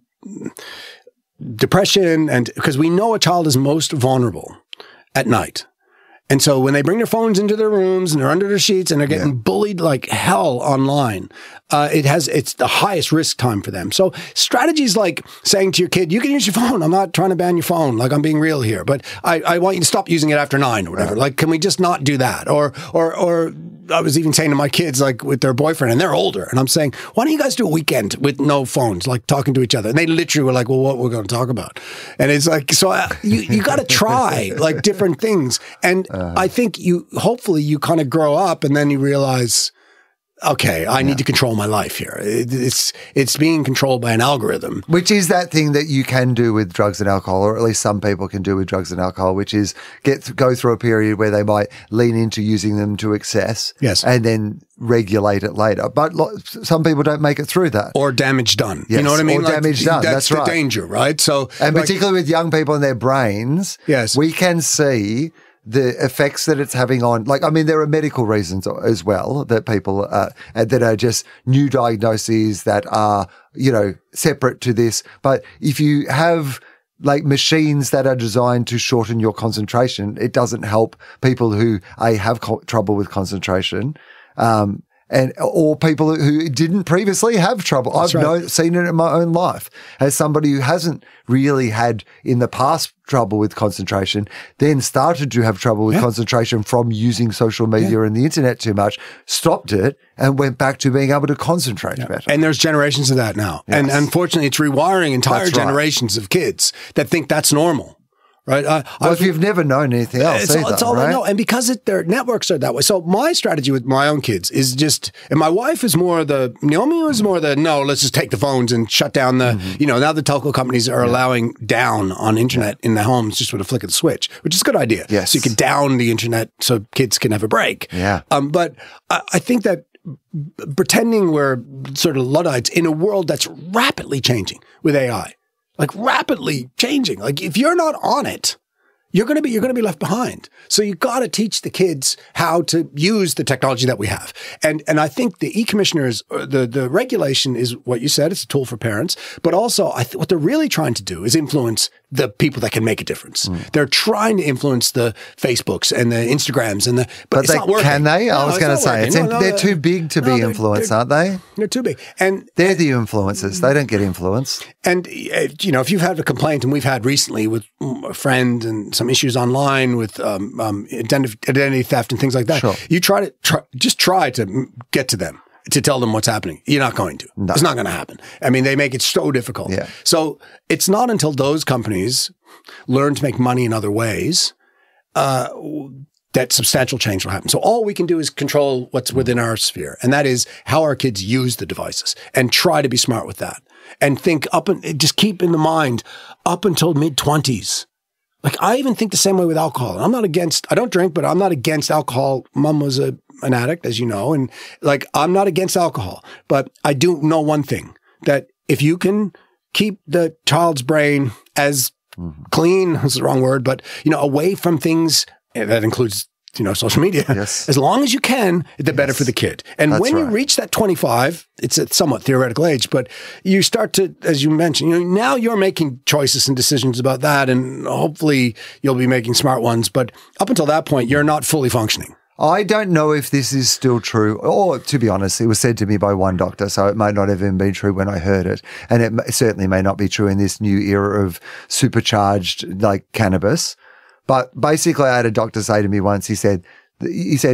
depression, and because we know a child is most vulnerable at night. And so when they bring their phones into their rooms and they're under their sheets and they're getting yeah. bullied like hell online, uh, it has, it's the highest risk time for them. So strategies like saying to your kid, you can use your phone. I'm not trying to ban your phone. Like, I'm being real here, but I, I want you to stop using it after nine or whatever. Right. Like, can we just not do that? Or, or, or I was even saying to my kids, like, with their boyfriend, and they're older, and I'm saying, why don't you guys do a weekend with no phones, like talking to each other? And they literally were like, well, what we're going to talk about? And it's like, so uh, you, you got to try like different things. And uh-huh. I think you, hopefully you kind of grow up and then you realize, okay, I yeah. need to control my life here. It, it's it's being controlled by an algorithm. Which is that thing that you can do with drugs and alcohol, or at least some people can do with drugs and alcohol, which is get go through a period where they might lean into using them to excess. Yes. And then regulate it later. But lo- some people don't make it through that. Or damage done. Yes. You know what I mean? Or like, damage done. That's, that's right. the danger, right? So, and like, particularly with young people and their brains, yes. we can see the effects that it's having on, like, I mean, there are medical reasons as well that people, uh, that are just new diagnoses that are, you know, separate to this. But if you have like machines that are designed to shorten your concentration, it doesn't help people who a have co- trouble with concentration, um, and or people who didn't previously have trouble. That's I've right. know, seen it in my own life as somebody who hasn't really had in the past trouble with concentration, then started to have trouble with yeah. concentration from using social media yeah. and the internet too much, stopped it and went back to being able to concentrate yeah. better. And there's generations of that now. Yes. And unfortunately, it's rewiring entire that's generations right. of kids that think that's normal. Right. Uh, well, if you've never known anything else, it's, either, it's all right? I know, and because it, their networks are that way. So my strategy with my own kids is just, and my wife is more the Naomi was more the no, let's just take the phones and shut down the. Mm-hmm. You know, now the telco companies are yeah. allowing down on internet in the homes just with a flick of the switch, which is a good idea. Yes, so you can down the internet so kids can have a break. Yeah. Um, but I, I think that pretending we're sort of Luddites in a world that's rapidly changing with A I. Like rapidly changing. Like if you're not on it, you're going to be, you're going to be left behind. So you got to teach the kids how to use the technology that we have. And, and I think the e-commissioners, the, the regulation is what you said. It's a tool for parents, but also I th- what they're really trying to do is influence the people that can make a difference. Mm. They're trying to influence the Facebooks and the Instagrams and the, but, but it's they, not working. Can they? I no, was going to say, it's no, no, they're too big to no, be influenced, aren't they? They're too big. And they're the influencers. They don't get influenced. And, you know, if you've had a complaint, and we've had recently with a friend and some issues online with um, um, identity, identity theft and things like that, sure. you try to try, just try to get to them, to tell them what's happening. You're not going to. No. It's not going to happen. I mean, they make it so difficult. Yeah. So it's not until those companies learn to make money in other ways uh, that substantial change will happen. So all we can do is control what's within our sphere, and that is how our kids use the devices, and try to be smart with that. And think up and just keep in the mind up until mid twenties. Like I even think the same way with alcohol. I'm not against, I don't drink, but I'm not against alcohol. Mom was a, an addict, as you know, and like I'm not against alcohol, but I do know one thing, that if you can keep the child's brain as mm-hmm. clean, is the wrong word, but you know, away from things, that includes you know, social media. Yes. As long as you can, the yes. better for the kid. And That's when right. you reach that twenty-five, it's a somewhat theoretical age, but you start to, as you mentioned, you know, now you're making choices and decisions about that, and hopefully you'll be making smart ones. But up until that point, you're not fully functioning. I don't know if this is still true, or to be honest, it was said to me by one doctor, so it might not have even been true when I heard it. And it certainly may not be true in this new era of supercharged, like, cannabis. But basically, I had a doctor say to me once, he said, he said,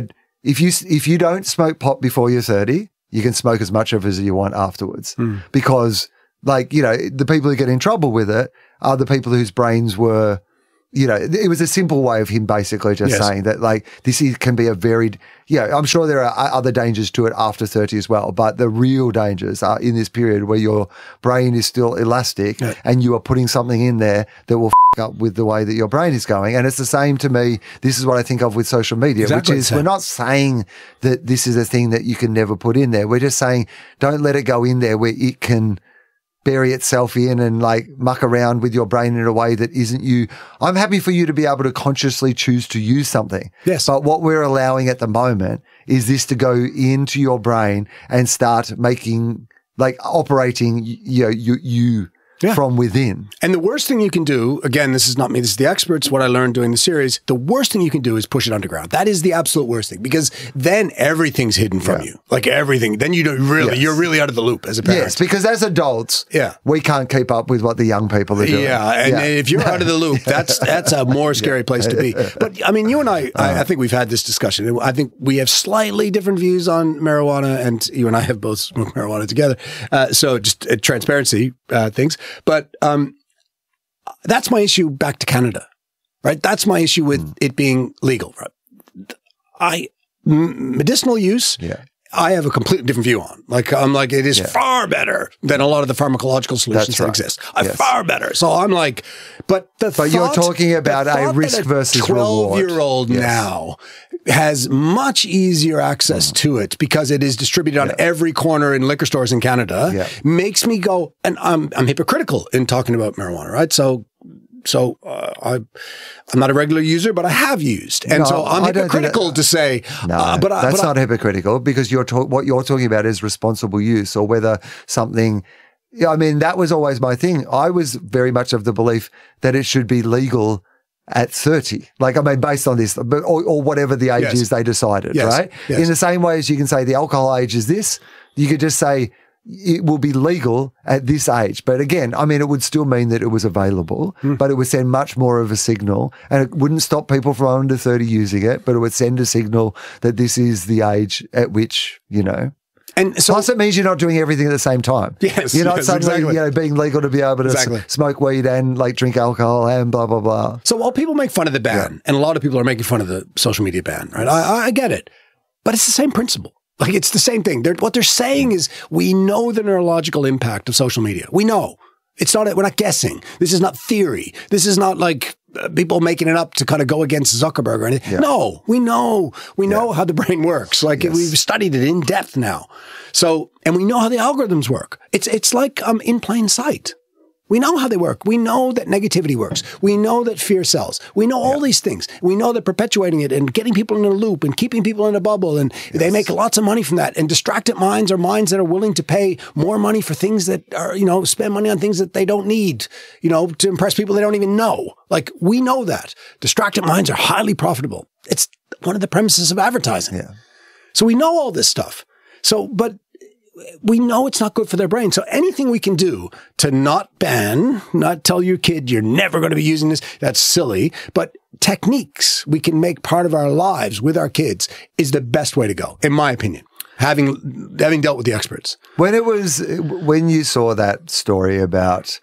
if you if you don't smoke pot before you're thirty, you can smoke as much of it as you want afterwards. Mm. Because, like, you know, the people who get in trouble with it are the people whose brains were, you know, it was a simple way of him basically just Yes. saying that, like, this is, can be a varied, yeah, I'm sure there are other dangers to it after thirty as well, but the real dangers are in this period where your brain is still elastic Yeah. and you are putting something in there that will f- up with the way that your brain is going. And it's the same to me. This is what I think of with social media, Exactly which the is same. we're not saying that this is a thing that you can never put in there. We're just saying don't let it go in there where it can bury itself in and like muck around with your brain in a way that isn't you. I'm happy for you to be able to consciously choose to use something. Yes. But what we're allowing at the moment is this to go into your brain and start making, like, operating, you know, you, you Yeah. from within. And the worst thing you can do, again, this is not me, this is the experts, what I learned doing the series, the worst thing you can do is push it underground. That is the absolute worst thing, because then everything's hidden from Yeah. you. Like everything. Then you don't really, Yes. you're really out of the loop as a parent. Yes, because as adults, Yeah. we can't keep up with what the young people are doing. Yeah, and if you're out of the loop, that's that's a more scary place to be. But I mean, you and I, I, I think we've had this discussion. I think we have slightly different views on marijuana, and you and I have both smoked marijuana together. Uh, so just uh, transparency uh, things. But um, that's my issue back to Canada, right? That's my issue with mm. it being legal. Right? I m- medicinal use. Yeah. I have a completely different view on. Like, I'm like, it is Yeah. far better than a lot of the pharmacological solutions That's that right. exist. Uh, Yes. Far better. So I'm like, but the But you're thought- talking about the a thought risk that versus reward. twelve-year-old Yes. now has much easier access Mm. to it because it is distributed on every corner in liquor stores in Canada. Yeah. Makes me go, and I'm I'm hypocritical in talking about marijuana, right? So. So uh, I, I'm not a regular user, but I have used, and No, so I'm I don't think hypocritical that- to say. No, uh, but I, that's but I- not hypocritical, because you're talk- what you're talking about is responsible use, or whether something. Yeah, I mean, that was always my thing. I was very much of the belief that it should be legal at thirty. Like, I mean, based on this, but or, or whatever the age Yes. is they decided, Yes. right? Yes. In the same way as you can say the alcohol age is this, you could just say it will be legal at this age. But again, I mean, it would still mean that it was available, Mm. but it would send much more of a signal, and it wouldn't stop people from under thirty using it, but it would send a signal that this is the age at which, you know. And so, plus, it means you're not doing everything at the same time. Yes, you're not yes, suddenly, exactly. you know, being legal to be able to Exactly. s- smoke weed and like drink alcohol and blah blah blah. So while people make fun of the ban, and a lot of people are making fun of the social media ban, right? I, I get it, but it's the same principle. Like, it's the same thing. They're, what they're saying is, we know the neurological impact of social media. We know. It's not, we're not guessing. This is not theory. This is not like uh, people making it up to kind of go against Zuckerberg or anything. Yeah. No, we know. We know how the brain works. Like, Yes. we've studied it in depth now. So, and we know how the algorithms work. It's, it's like um, in plain sight. We know how they work. We know that negativity works. We know that fear sells. We know all these things. We know that perpetuating it and getting people in a loop and keeping people in a bubble, and they make lots of money from that. And distracted minds are minds that are willing to pay more money for things that are, you know, spend money on things that they don't need, you know, to impress people they don't even know. Like, we know that. Distracted minds are highly profitable. It's one of the premises of advertising. Yeah. So we know all this stuff. So, but we know it's not good for their brain. So anything we can do to not ban, not tell your kid you're never going to be using this, that's silly. But techniques we can make part of our lives with our kids is the best way to go, in my opinion, having having dealt with the experts. When it was, when you saw that story about,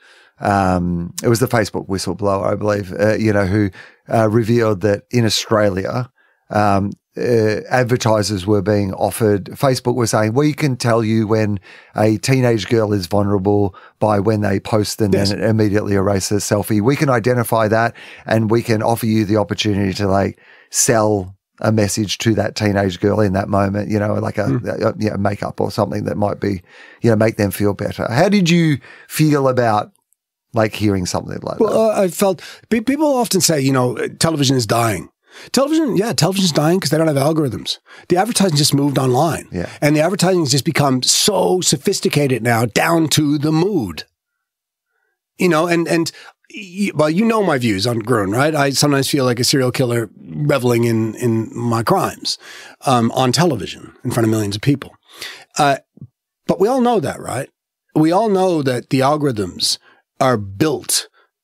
um, it was the Facebook whistleblower, I believe, uh, you know, who uh, revealed that in Australia, um, uh, advertisers were being offered, Facebook was saying, we can tell you when a teenage girl is vulnerable by when they post and Yes. then immediately erase a selfie. We can identify that, and we can offer you the opportunity to like sell a message to that teenage girl in that moment, you know, like a, Mm. a you know, makeup or something that might be, you know, make them feel better. How did you feel about like hearing something like that? Well, uh, I felt pe- people often say, you know, television is dying. Television, yeah, television's dying because they don't have algorithms. The advertising just moved online. Yeah. And the advertising has just become so sophisticated now, down to the mood. You know, and, and y- well, you know my views on Gruen, right? I sometimes feel like a serial killer reveling in, in my crimes um, on television in front of millions of people. Uh, but we all know that, right? We all know that the algorithms are built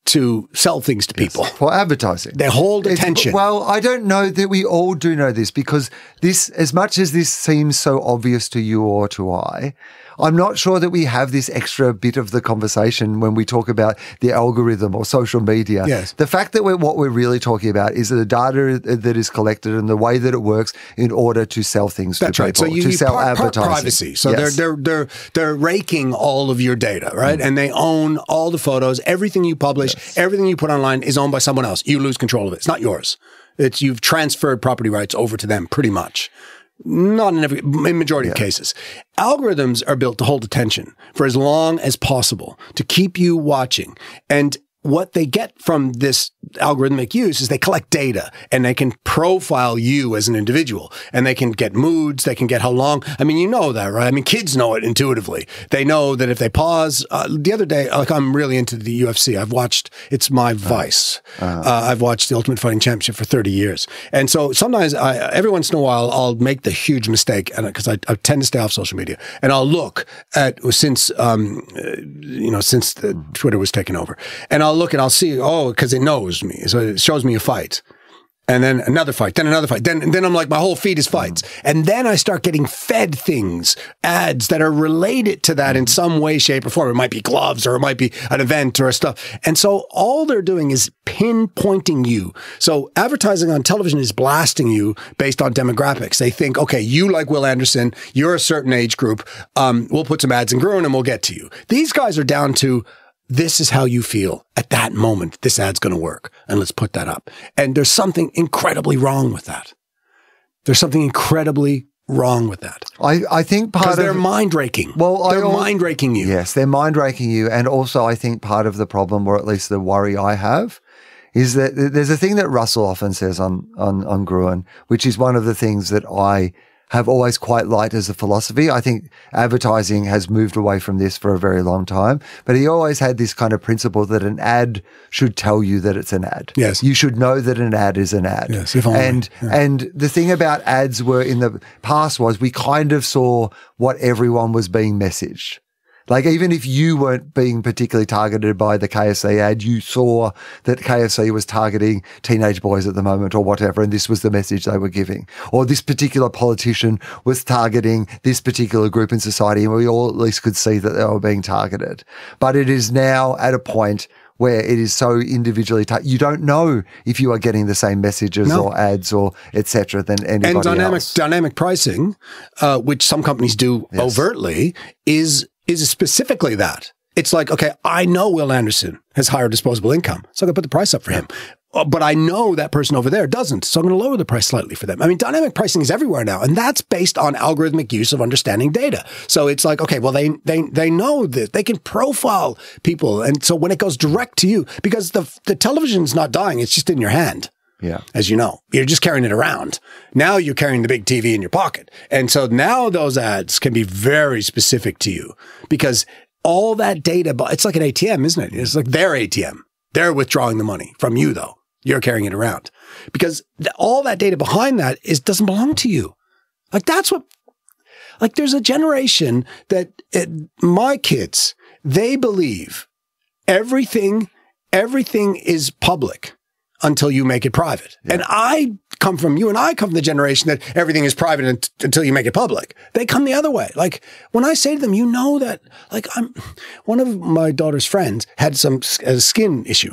to sell things to people. Yes, for advertising. They hold It's- attention. Well, I don't know that we all do know this because this, as much as this seems so obvious to you or to I, I'm not sure that we have this extra bit of the conversation when we talk about the algorithm or social media. Yes. The fact that we're, what we're really talking about is the data that is collected and the way that it works in order to sell things That's to right. people, So you, to you sell part, part advertising. privacy. So Yes. they're they're they're they're raking all of your data, right? Mm. And they own all the photos, everything you publish, yes. everything you put online is owned by someone else. You lose control of it. It's not yours. It's you've transferred property rights over to them, pretty much. Not in every, in majority yeah. of cases. Algorithms are built to hold attention for as long as possible, to keep you watching. And what they get from this algorithmic use is they collect data and they can profile you as an individual and they can get moods. They can get how long. I mean, you know that, right? I mean, kids know it intuitively. They know that if they pause, uh, the other day, like I'm really into the U F C. I've watched, it's my vice. Uh-huh. Uh, I've watched the Ultimate Fighting Championship for thirty years. And so sometimes I, every once in a while, I'll make the huge mistake and because I, I tend to stay off social media and I'll look at since, um, uh, you know, since the Twitter was taken over and I'll look and I'll see, oh, because it knows me. So it shows me a fight. And then another fight, then another fight. Then, then I'm like, my whole feed is fights. And then I start getting fed things, ads that are related to that in some way, shape, or form. It might be gloves or it might be an event or stuff. And so all they're doing is pinpointing you. So advertising on television is blasting you based on demographics. They think, okay, you like Will Anderson, you're a certain age group. Um, we'll put some ads in Gruen and we'll get to you. These guys are down to, this is how you feel at that moment. This ad's going to work. And let's put that up. And there's something incredibly wrong with that. There's something incredibly wrong with that. I, I think part of... Because they're mind-raking. Well, they're I, mind-raking you. Yes, they're mind-raking you. And also I think part of the problem, or at least the worry I have, is that there's a thing that Russell often says on, on, on Gruen, which is one of the things that I have always quite liked as a philosophy. I think advertising has moved away from this for a very long time, but he always had this kind of principle that an ad should tell you that it's an ad. Yes. You should know that an ad is an ad. Yes, if only. And, yeah. and the thing about ads were in the past was we kind of saw what everyone was being messaged. Like even if you weren't being particularly targeted by the K F C ad, you saw that K F C was targeting teenage boys at the moment or whatever, and this was the message they were giving. Or this particular politician was targeting this particular group in society, and we all at least could see that they were being targeted. But it is now at a point where it is so individually ta- you don't know if you are getting the same messages no. or ads or et cetera than anybody and dynamic, else. Dynamic pricing, uh, which some companies do yes. overtly, is is specifically that. It's like, okay, I know Will Anderson has higher disposable income, so I'm going to put the price up for him. Uh, but I know that person over there doesn't, so I'm going to lower the price slightly for them. I mean, dynamic pricing is everywhere now, and that's based on algorithmic use of understanding data. So it's like, okay, well, they they they know that they can profile people, and so when it goes direct to you, because the the television's not dying, it's just in your hand. Yeah. As you know, you're just carrying it around. Now you're carrying the big T V in your pocket. And so now those ads can be very specific to you because all that data, it's like an A T M, isn't it? It's like their A T M. They're withdrawing the money from you though. You're carrying it around because th- all that data behind that is doesn't belong to you. Like that's what, like there's a generation that it, my kids, they believe everything, everything is public until you make it private. Yeah. And I come from, you and I come from the generation that everything is private un- until you make it public. They come the other way. Like when I say to them, you know that, like I'm, one of my daughter's friends had some a skin issue.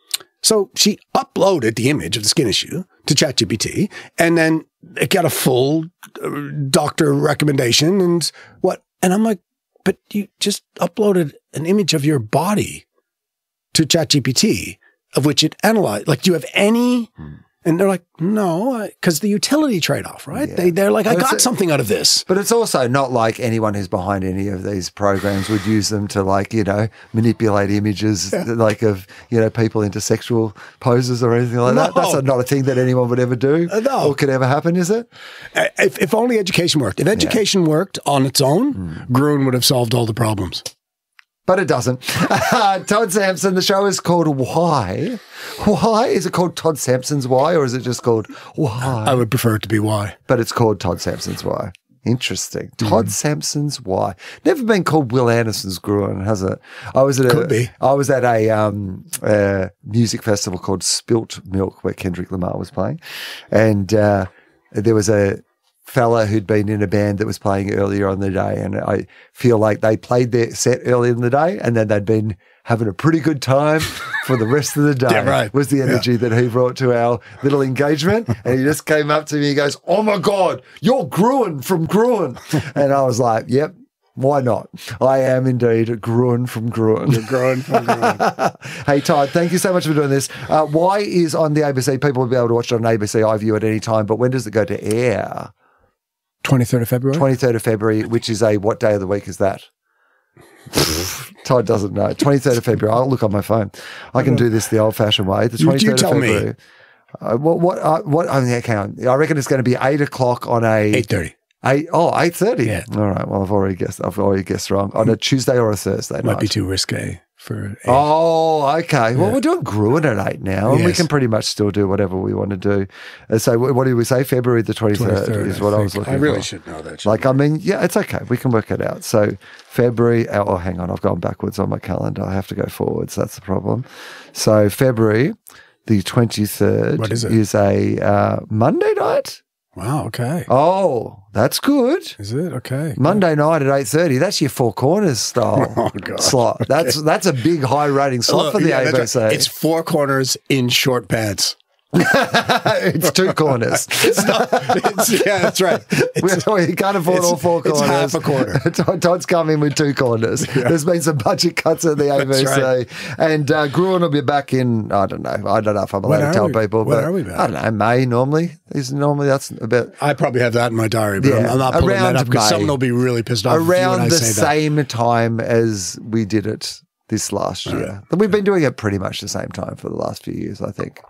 So she uploaded the image of the skin issue to ChatGPT and then it got a full doctor recommendation and what, and I'm like, but you just uploaded an image of your body to ChatGPT of which it analyzed. Like, do you have any? Hmm. And they're like, no, because the utility trade-off, right? Yeah. They, they're like, I got a, something out of this. But it's also not like anyone who's behind any of these programs would use them to like, you know, manipulate images yeah. like of, you know, people into sexual poses or anything like no. that. That's not a thing that anyone would ever do uh, no. or could ever happen, is it? If, if only education worked. If education yeah. worked on its own, hmm. Gruen would have solved all the problems. But it doesn't. Todd Sampson, the show is called Why? Why? Is it called Todd Sampson's Why or is it just called Why? I would prefer it to be Why. But it's called Todd Sampson's Why. Interesting. Todd mm. Sampson's why? Never been called Will Anderson's Gruen, has it? I was at a, Could be. I was at a um, uh, music festival called Spilt Milk where Kendrick Lamar was playing, and uh, there was a fella who'd been in a band that was playing earlier on the day, and I feel like they played their set early in the day, and then they'd been having a pretty good time for the rest of the day. Yeah, right. Was the energy yeah. that he brought to our little engagement. And he just came up to me, he goes, "Oh my God, you're Gruen from Gruen." And I was like, yep, why not? I am indeed Gruen from Gruen. You're Gruen from Gruen. Hey, Todd, thank you so much for doing this. Uh, why is on the A B C? People will be able to watch it on A B C iView at any time, but when does it go to air? twenty-third of February? twenty-third of February, which is a, what day of the week is that? Todd doesn't know. twenty-third of February. I'll look on my phone. I can do this the old-fashioned way. The twenty-third you tell of February. Me. Uh, what? What? Uh, what? Oh, yeah, hang on. I reckon it's going to be eight o'clock on a eight thirty. Eight. Oh, eight thirty. Yeah. All right. Well, I've already guessed. I've already guessed wrong on a Tuesday or a Thursday Might night. be too risque for. Eight. Oh, okay. Well, yeah. we're doing Gruen at eight now, and yes. we can pretty much still do whatever we want to do. Uh, so, what did we say? February the twenty-third is what I, I was looking for. I really for. should know that. Like, I mean, yeah, it's okay. We can work it out. So, February. Oh, hang on. I've gone backwards on my calendar. I have to go forwards. That's the problem. So, February the twenty-third what is, it? is a uh, Monday night. Wow, okay. Oh, that's good. Is it? Okay. Monday night at eight thirty. That's your Four Corners style oh, God. slot. Okay. That's that's a big high rating slot Look, for the yeah, A B C. Right. It's Four Corners in short pants. It's two corners. It's not, it's, yeah, that's right. It's, we can't afford all four corners. It's half a quarter. Todd's come in with two corners. Yeah. There's been some budget cuts at the A B C. Right. And uh, Gruen will be back in, I don't know. I don't know if I'm allowed to tell we? people. When but are we back? I don't know, May normally. Is normally that's about. I probably have that in my diary, but yeah, I'm, I'm not pulling around that up because May, someone will be really pissed off around when the I say same that. time as we did it this last All year. right. We've been doing it pretty much the same time for the last few years, I think.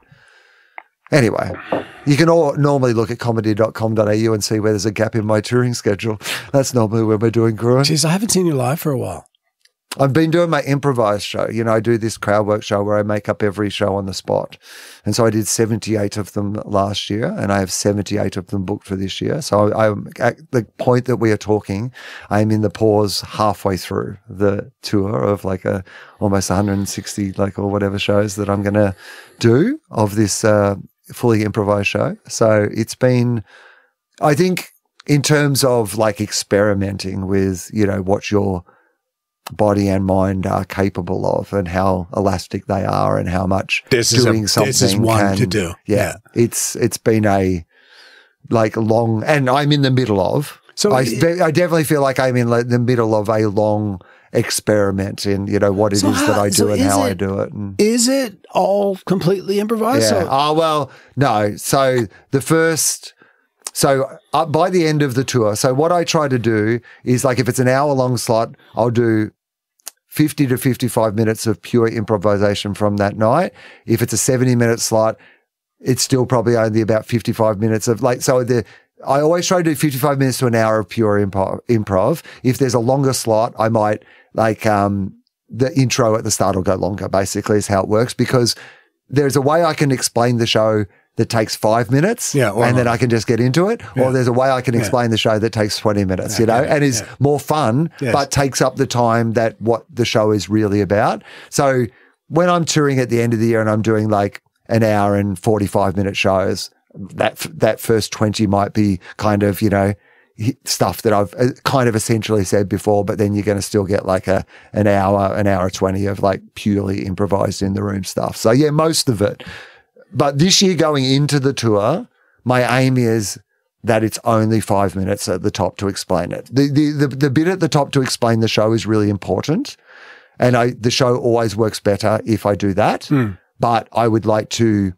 Anyway, you can all normally look at comedy dot com dot a u and see where there's a gap in my touring schedule. That's normally when we're doing Gruen. Jeez, I haven't seen you live for a while. I've been doing my improvised show. You know, I do this crowd work show where I make up every show on the spot. And so I did seventy-eight of them last year, and I have seventy-eight of them booked for this year. So I'm at the point that we are talking, I'm in the pause halfway through the tour of like a almost one hundred sixty like or whatever shows that I'm going to do of this uh, fully improvised show. So it's been, I think, in terms of like experimenting with, you know, what your body and mind are capable of and how elastic they are and how much this doing is a, something this is one can, to do. Yeah, yeah. It's, it's been a like long, and I'm in the middle of, so I, it, I definitely feel like I'm in like the middle of a long experiment in, you know, what it so is how, that I do so and how it, I do it. And, is it all completely improvised? Yeah. So? Oh, well, no. So the first, so uh, by the end of the tour, so what I try to do is like if it's an hour long slot, I'll do fifty to fifty-five minutes of pure improvisation from that night. If it's a seventy minute slot, it's still probably only about fifty-five minutes of like, so the, I always try to do fifty-five minutes to an hour of pure improv. improv. If there's a longer slot, I might like, um, the intro at the start will go longer, basically is how it works, because there's a way I can explain the show that takes five minutes yeah, and then I can just get into it. Yeah. Or there's a way I can explain yeah. the show that takes twenty minutes, yeah, you know, yeah, and is yeah. more fun, yes. but takes up the time that what the show is really about. So when I'm touring at the end of the year and I'm doing like an hour and forty-five minute shows, that, that first twenty might be kind of, you know, stuff that I've kind of essentially said before, but then you're going to still get like a, an hour, an hour twenty of like purely improvised in the room stuff. So yeah, most of it. But this year going into the tour, my aim is that it's only five minutes at the top to explain it. The, the, the, the bit at the top to explain the show is really important. And I, the show always works better if I do that. Mm. But I would like to,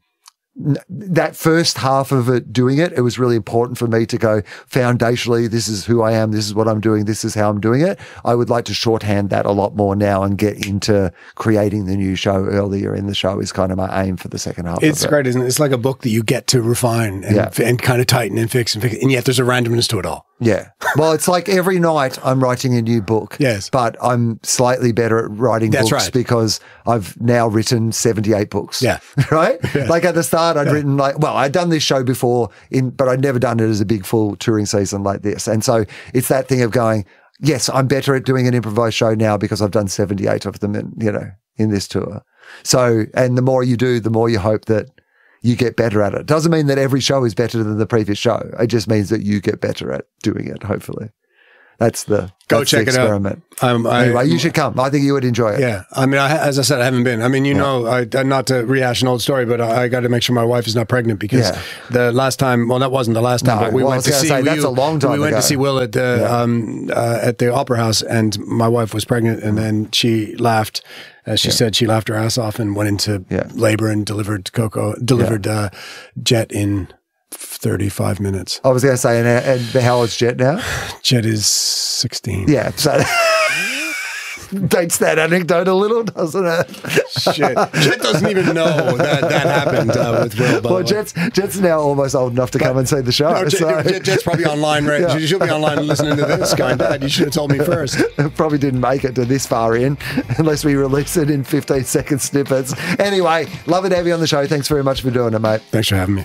that first half of it, doing it, it was really important for me to go foundationally, this is who I am, this is what I'm doing, this is how I'm doing it. I would like to shorthand that a lot more now and get into creating the new show earlier in the show is kind of my aim for the second half it's of it. Great, isn't it? It's like a book that you get to refine and, yeah. and kind of tighten and fix and fix, and yet there's a randomness to it all. Yeah. Well, it's like every night I'm writing a new book. Yes. But I'm slightly better at writing That's books right. because I've now written seventy-eight books. Yeah. Right? Yeah. Like at the start, I'd Yeah. written like, well, I'd done this show before, in, but I'd never done it as a big full touring season like this. And so it's that thing of going, yes, I'm better at doing an improvised show now because I've done seventy-eight of them in, you know, in this tour. So, and the more you do, the more you hope that you get better at it. Doesn't mean that every show is better than the previous show. It just means that you get better at doing it, hopefully. That's the Go that's check the it out. experiment. Um, I- anyway, you should come. I think you would enjoy it. Yeah. I mean, I, as I said, I haven't been. I mean, you Yeah. know, I, not to rehash an old story, but I, I got to make sure my wife is not pregnant because Yeah. the last time, well, that wasn't the last time, No, but we well, I went was to gonna see say, that's Will, a long time we went ago. to see Will at the, Yeah. um, uh, at the Opera House, and my wife was pregnant, and then she laughed. As she Yeah. said, she laughed her ass off and went into Yeah. labor and delivered Coco, delivered uh, Jet in thirty-five minutes. I was going to say, and, and how old's Jet now? Jet is sixteen. Yeah. So dates that anecdote a little, doesn't it? Shit. Jet doesn't even know that that happened uh, with Will. By Well, the way. Jet's, Jet's now almost old enough to come and see the show. No, Jet, so- Jet- Jet's probably online, right? Yeah. She'll be online listening to this, going, Dad, you should have told me first. Probably didn't make it to this far in unless we release it in fifteen second snippets. Anyway, love it to have you on the show. Thanks very much for doing it, mate. Thanks for having me.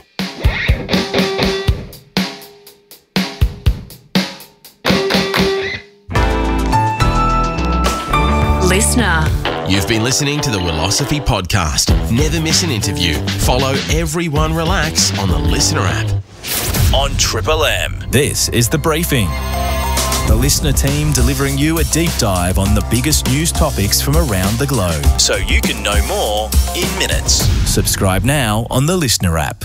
Listener. You've been listening to the Willosophy Podcast. Never miss an interview. Follow Everyone Relax on the Listener app. On Triple M. This is The Briefing. The Listener team delivering you a deep dive on the biggest news topics from around the globe. So you can know more in minutes. Subscribe now on the Listener app.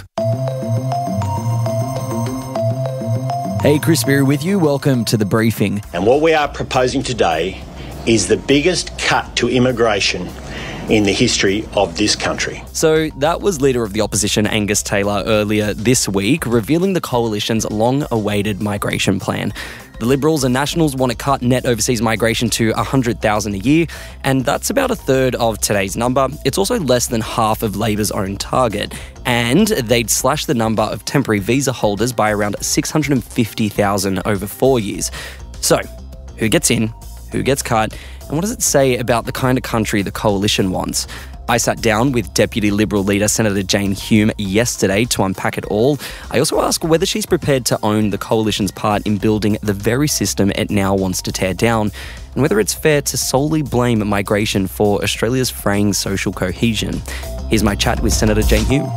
Hey, Chris Berry with you. Welcome to The Briefing. And what we are proposing today is the biggest cut to immigration in the history of this country. So that was Leader of the Opposition Angus Taylor earlier this week, revealing the Coalition's long-awaited migration plan. The Liberals and Nationals want to cut net overseas migration to one hundred thousand a year, and that's about a third of today's number. It's also less than half of Labor's own target. And they'd slash the number of temporary visa holders by around six hundred fifty thousand over four years. So, who gets in? Who gets cut? And what does it say about the kind of country the Coalition wants? I sat down with Deputy Liberal leader Senator Jane Hume yesterday to unpack it all. I also asked whether she's prepared to own the Coalition's part in building the very system it now wants to tear down, and whether it's fair to solely blame migration for Australia's fraying social cohesion. Here's my chat with Senator Jane Hume.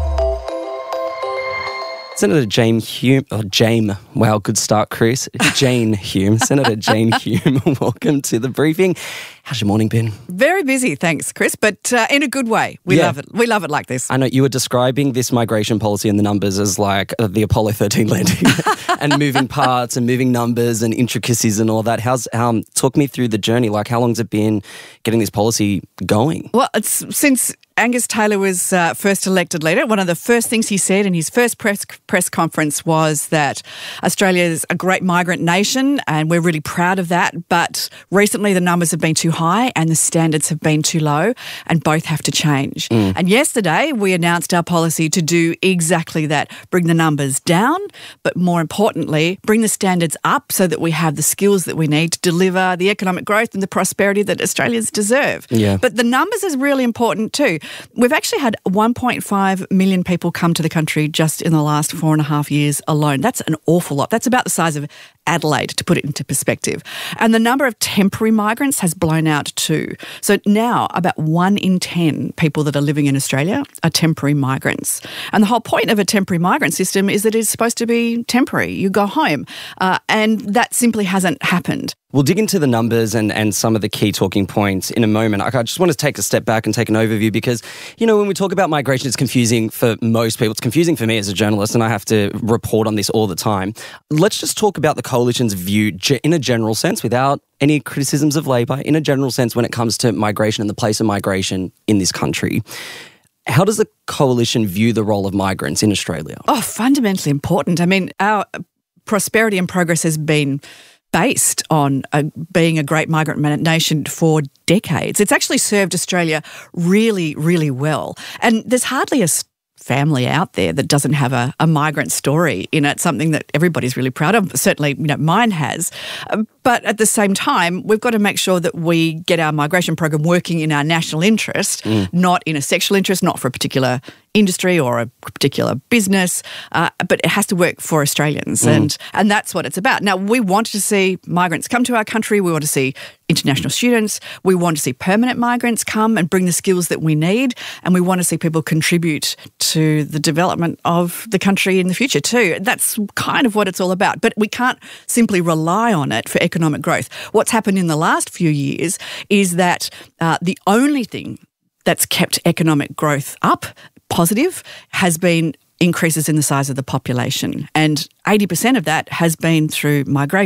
Senator Jane Hume, oh, Jane, wow, good start, Chris. Jane Hume, Senator Jane Hume, welcome to The Briefing. How's your morning been? Very busy, thanks, Chris, but uh, in a good way. We Yeah. love it. We love it like this. I know you were describing this migration policy and the numbers as like uh, the Apollo thirteen landing and moving parts and moving numbers and intricacies and all that. How's um, talk me through the journey? Like, how long's it been getting this policy going? Well, it's since Angus Taylor was uh, first elected leader, one of the first things he said in his first press press conference was that Australia is a great migrant nation and we're really proud of that. But recently the numbers have been too high and the standards have been too low, and both have to change. Mm. And yesterday we announced our policy to do exactly that, bring the numbers down, but more importantly, bring the standards up so that we have the skills that we need to deliver the economic growth and the prosperity that Australians deserve. Yeah. But the numbers is really important too. We've actually had one point five million people come to the country just in the last four and a half years alone. That's an awful lot. That's about the size of Adelaide, to put it into perspective. And the number of temporary migrants has blown out too. So now about one in ten people that are living in Australia are temporary migrants. And the whole point of a temporary migrant system is that it's supposed to be temporary. You go home. Uh, and that simply hasn't happened. We'll dig into the numbers and, and some of the key talking points in a moment. I just want to take a step back and take an overview because, you know, when we talk about migration, it's confusing for most people. It's confusing for me as a journalist, and I have to report on this all the time. Let's just talk about the Coalition's view in a general sense without any criticisms of Labor, in a general sense when it comes to migration and the place of migration in this country. How does the Coalition view the role of migrants in Australia? Oh, fundamentally important. I mean, our prosperity and progress has been based on a, being a great migrant nation for decades. It's actually served Australia really, really well. And there's hardly a family out there that doesn't have a, a migrant story in it, something that everybody's really proud of. Certainly, you know, mine has. But at the same time, we've got to make sure that we get our migration program working in our national interest, mm. not in a sexual interest, not for a particular industry or a particular business, uh, but it has to work for Australians. Mm. And and that's what it's about. Now, we want to see migrants come to our country. We want to see international students. We want to see permanent migrants come and bring the skills that we need. And we want to see people contribute to the development of the country in the future too. That's kind of what it's all about. But we can't simply rely on it for economic growth. What's happened in the last few years is that uh, the only thing that's kept economic growth up, positive, has been increases in the size of the population. And eighty percent of that has been through migration.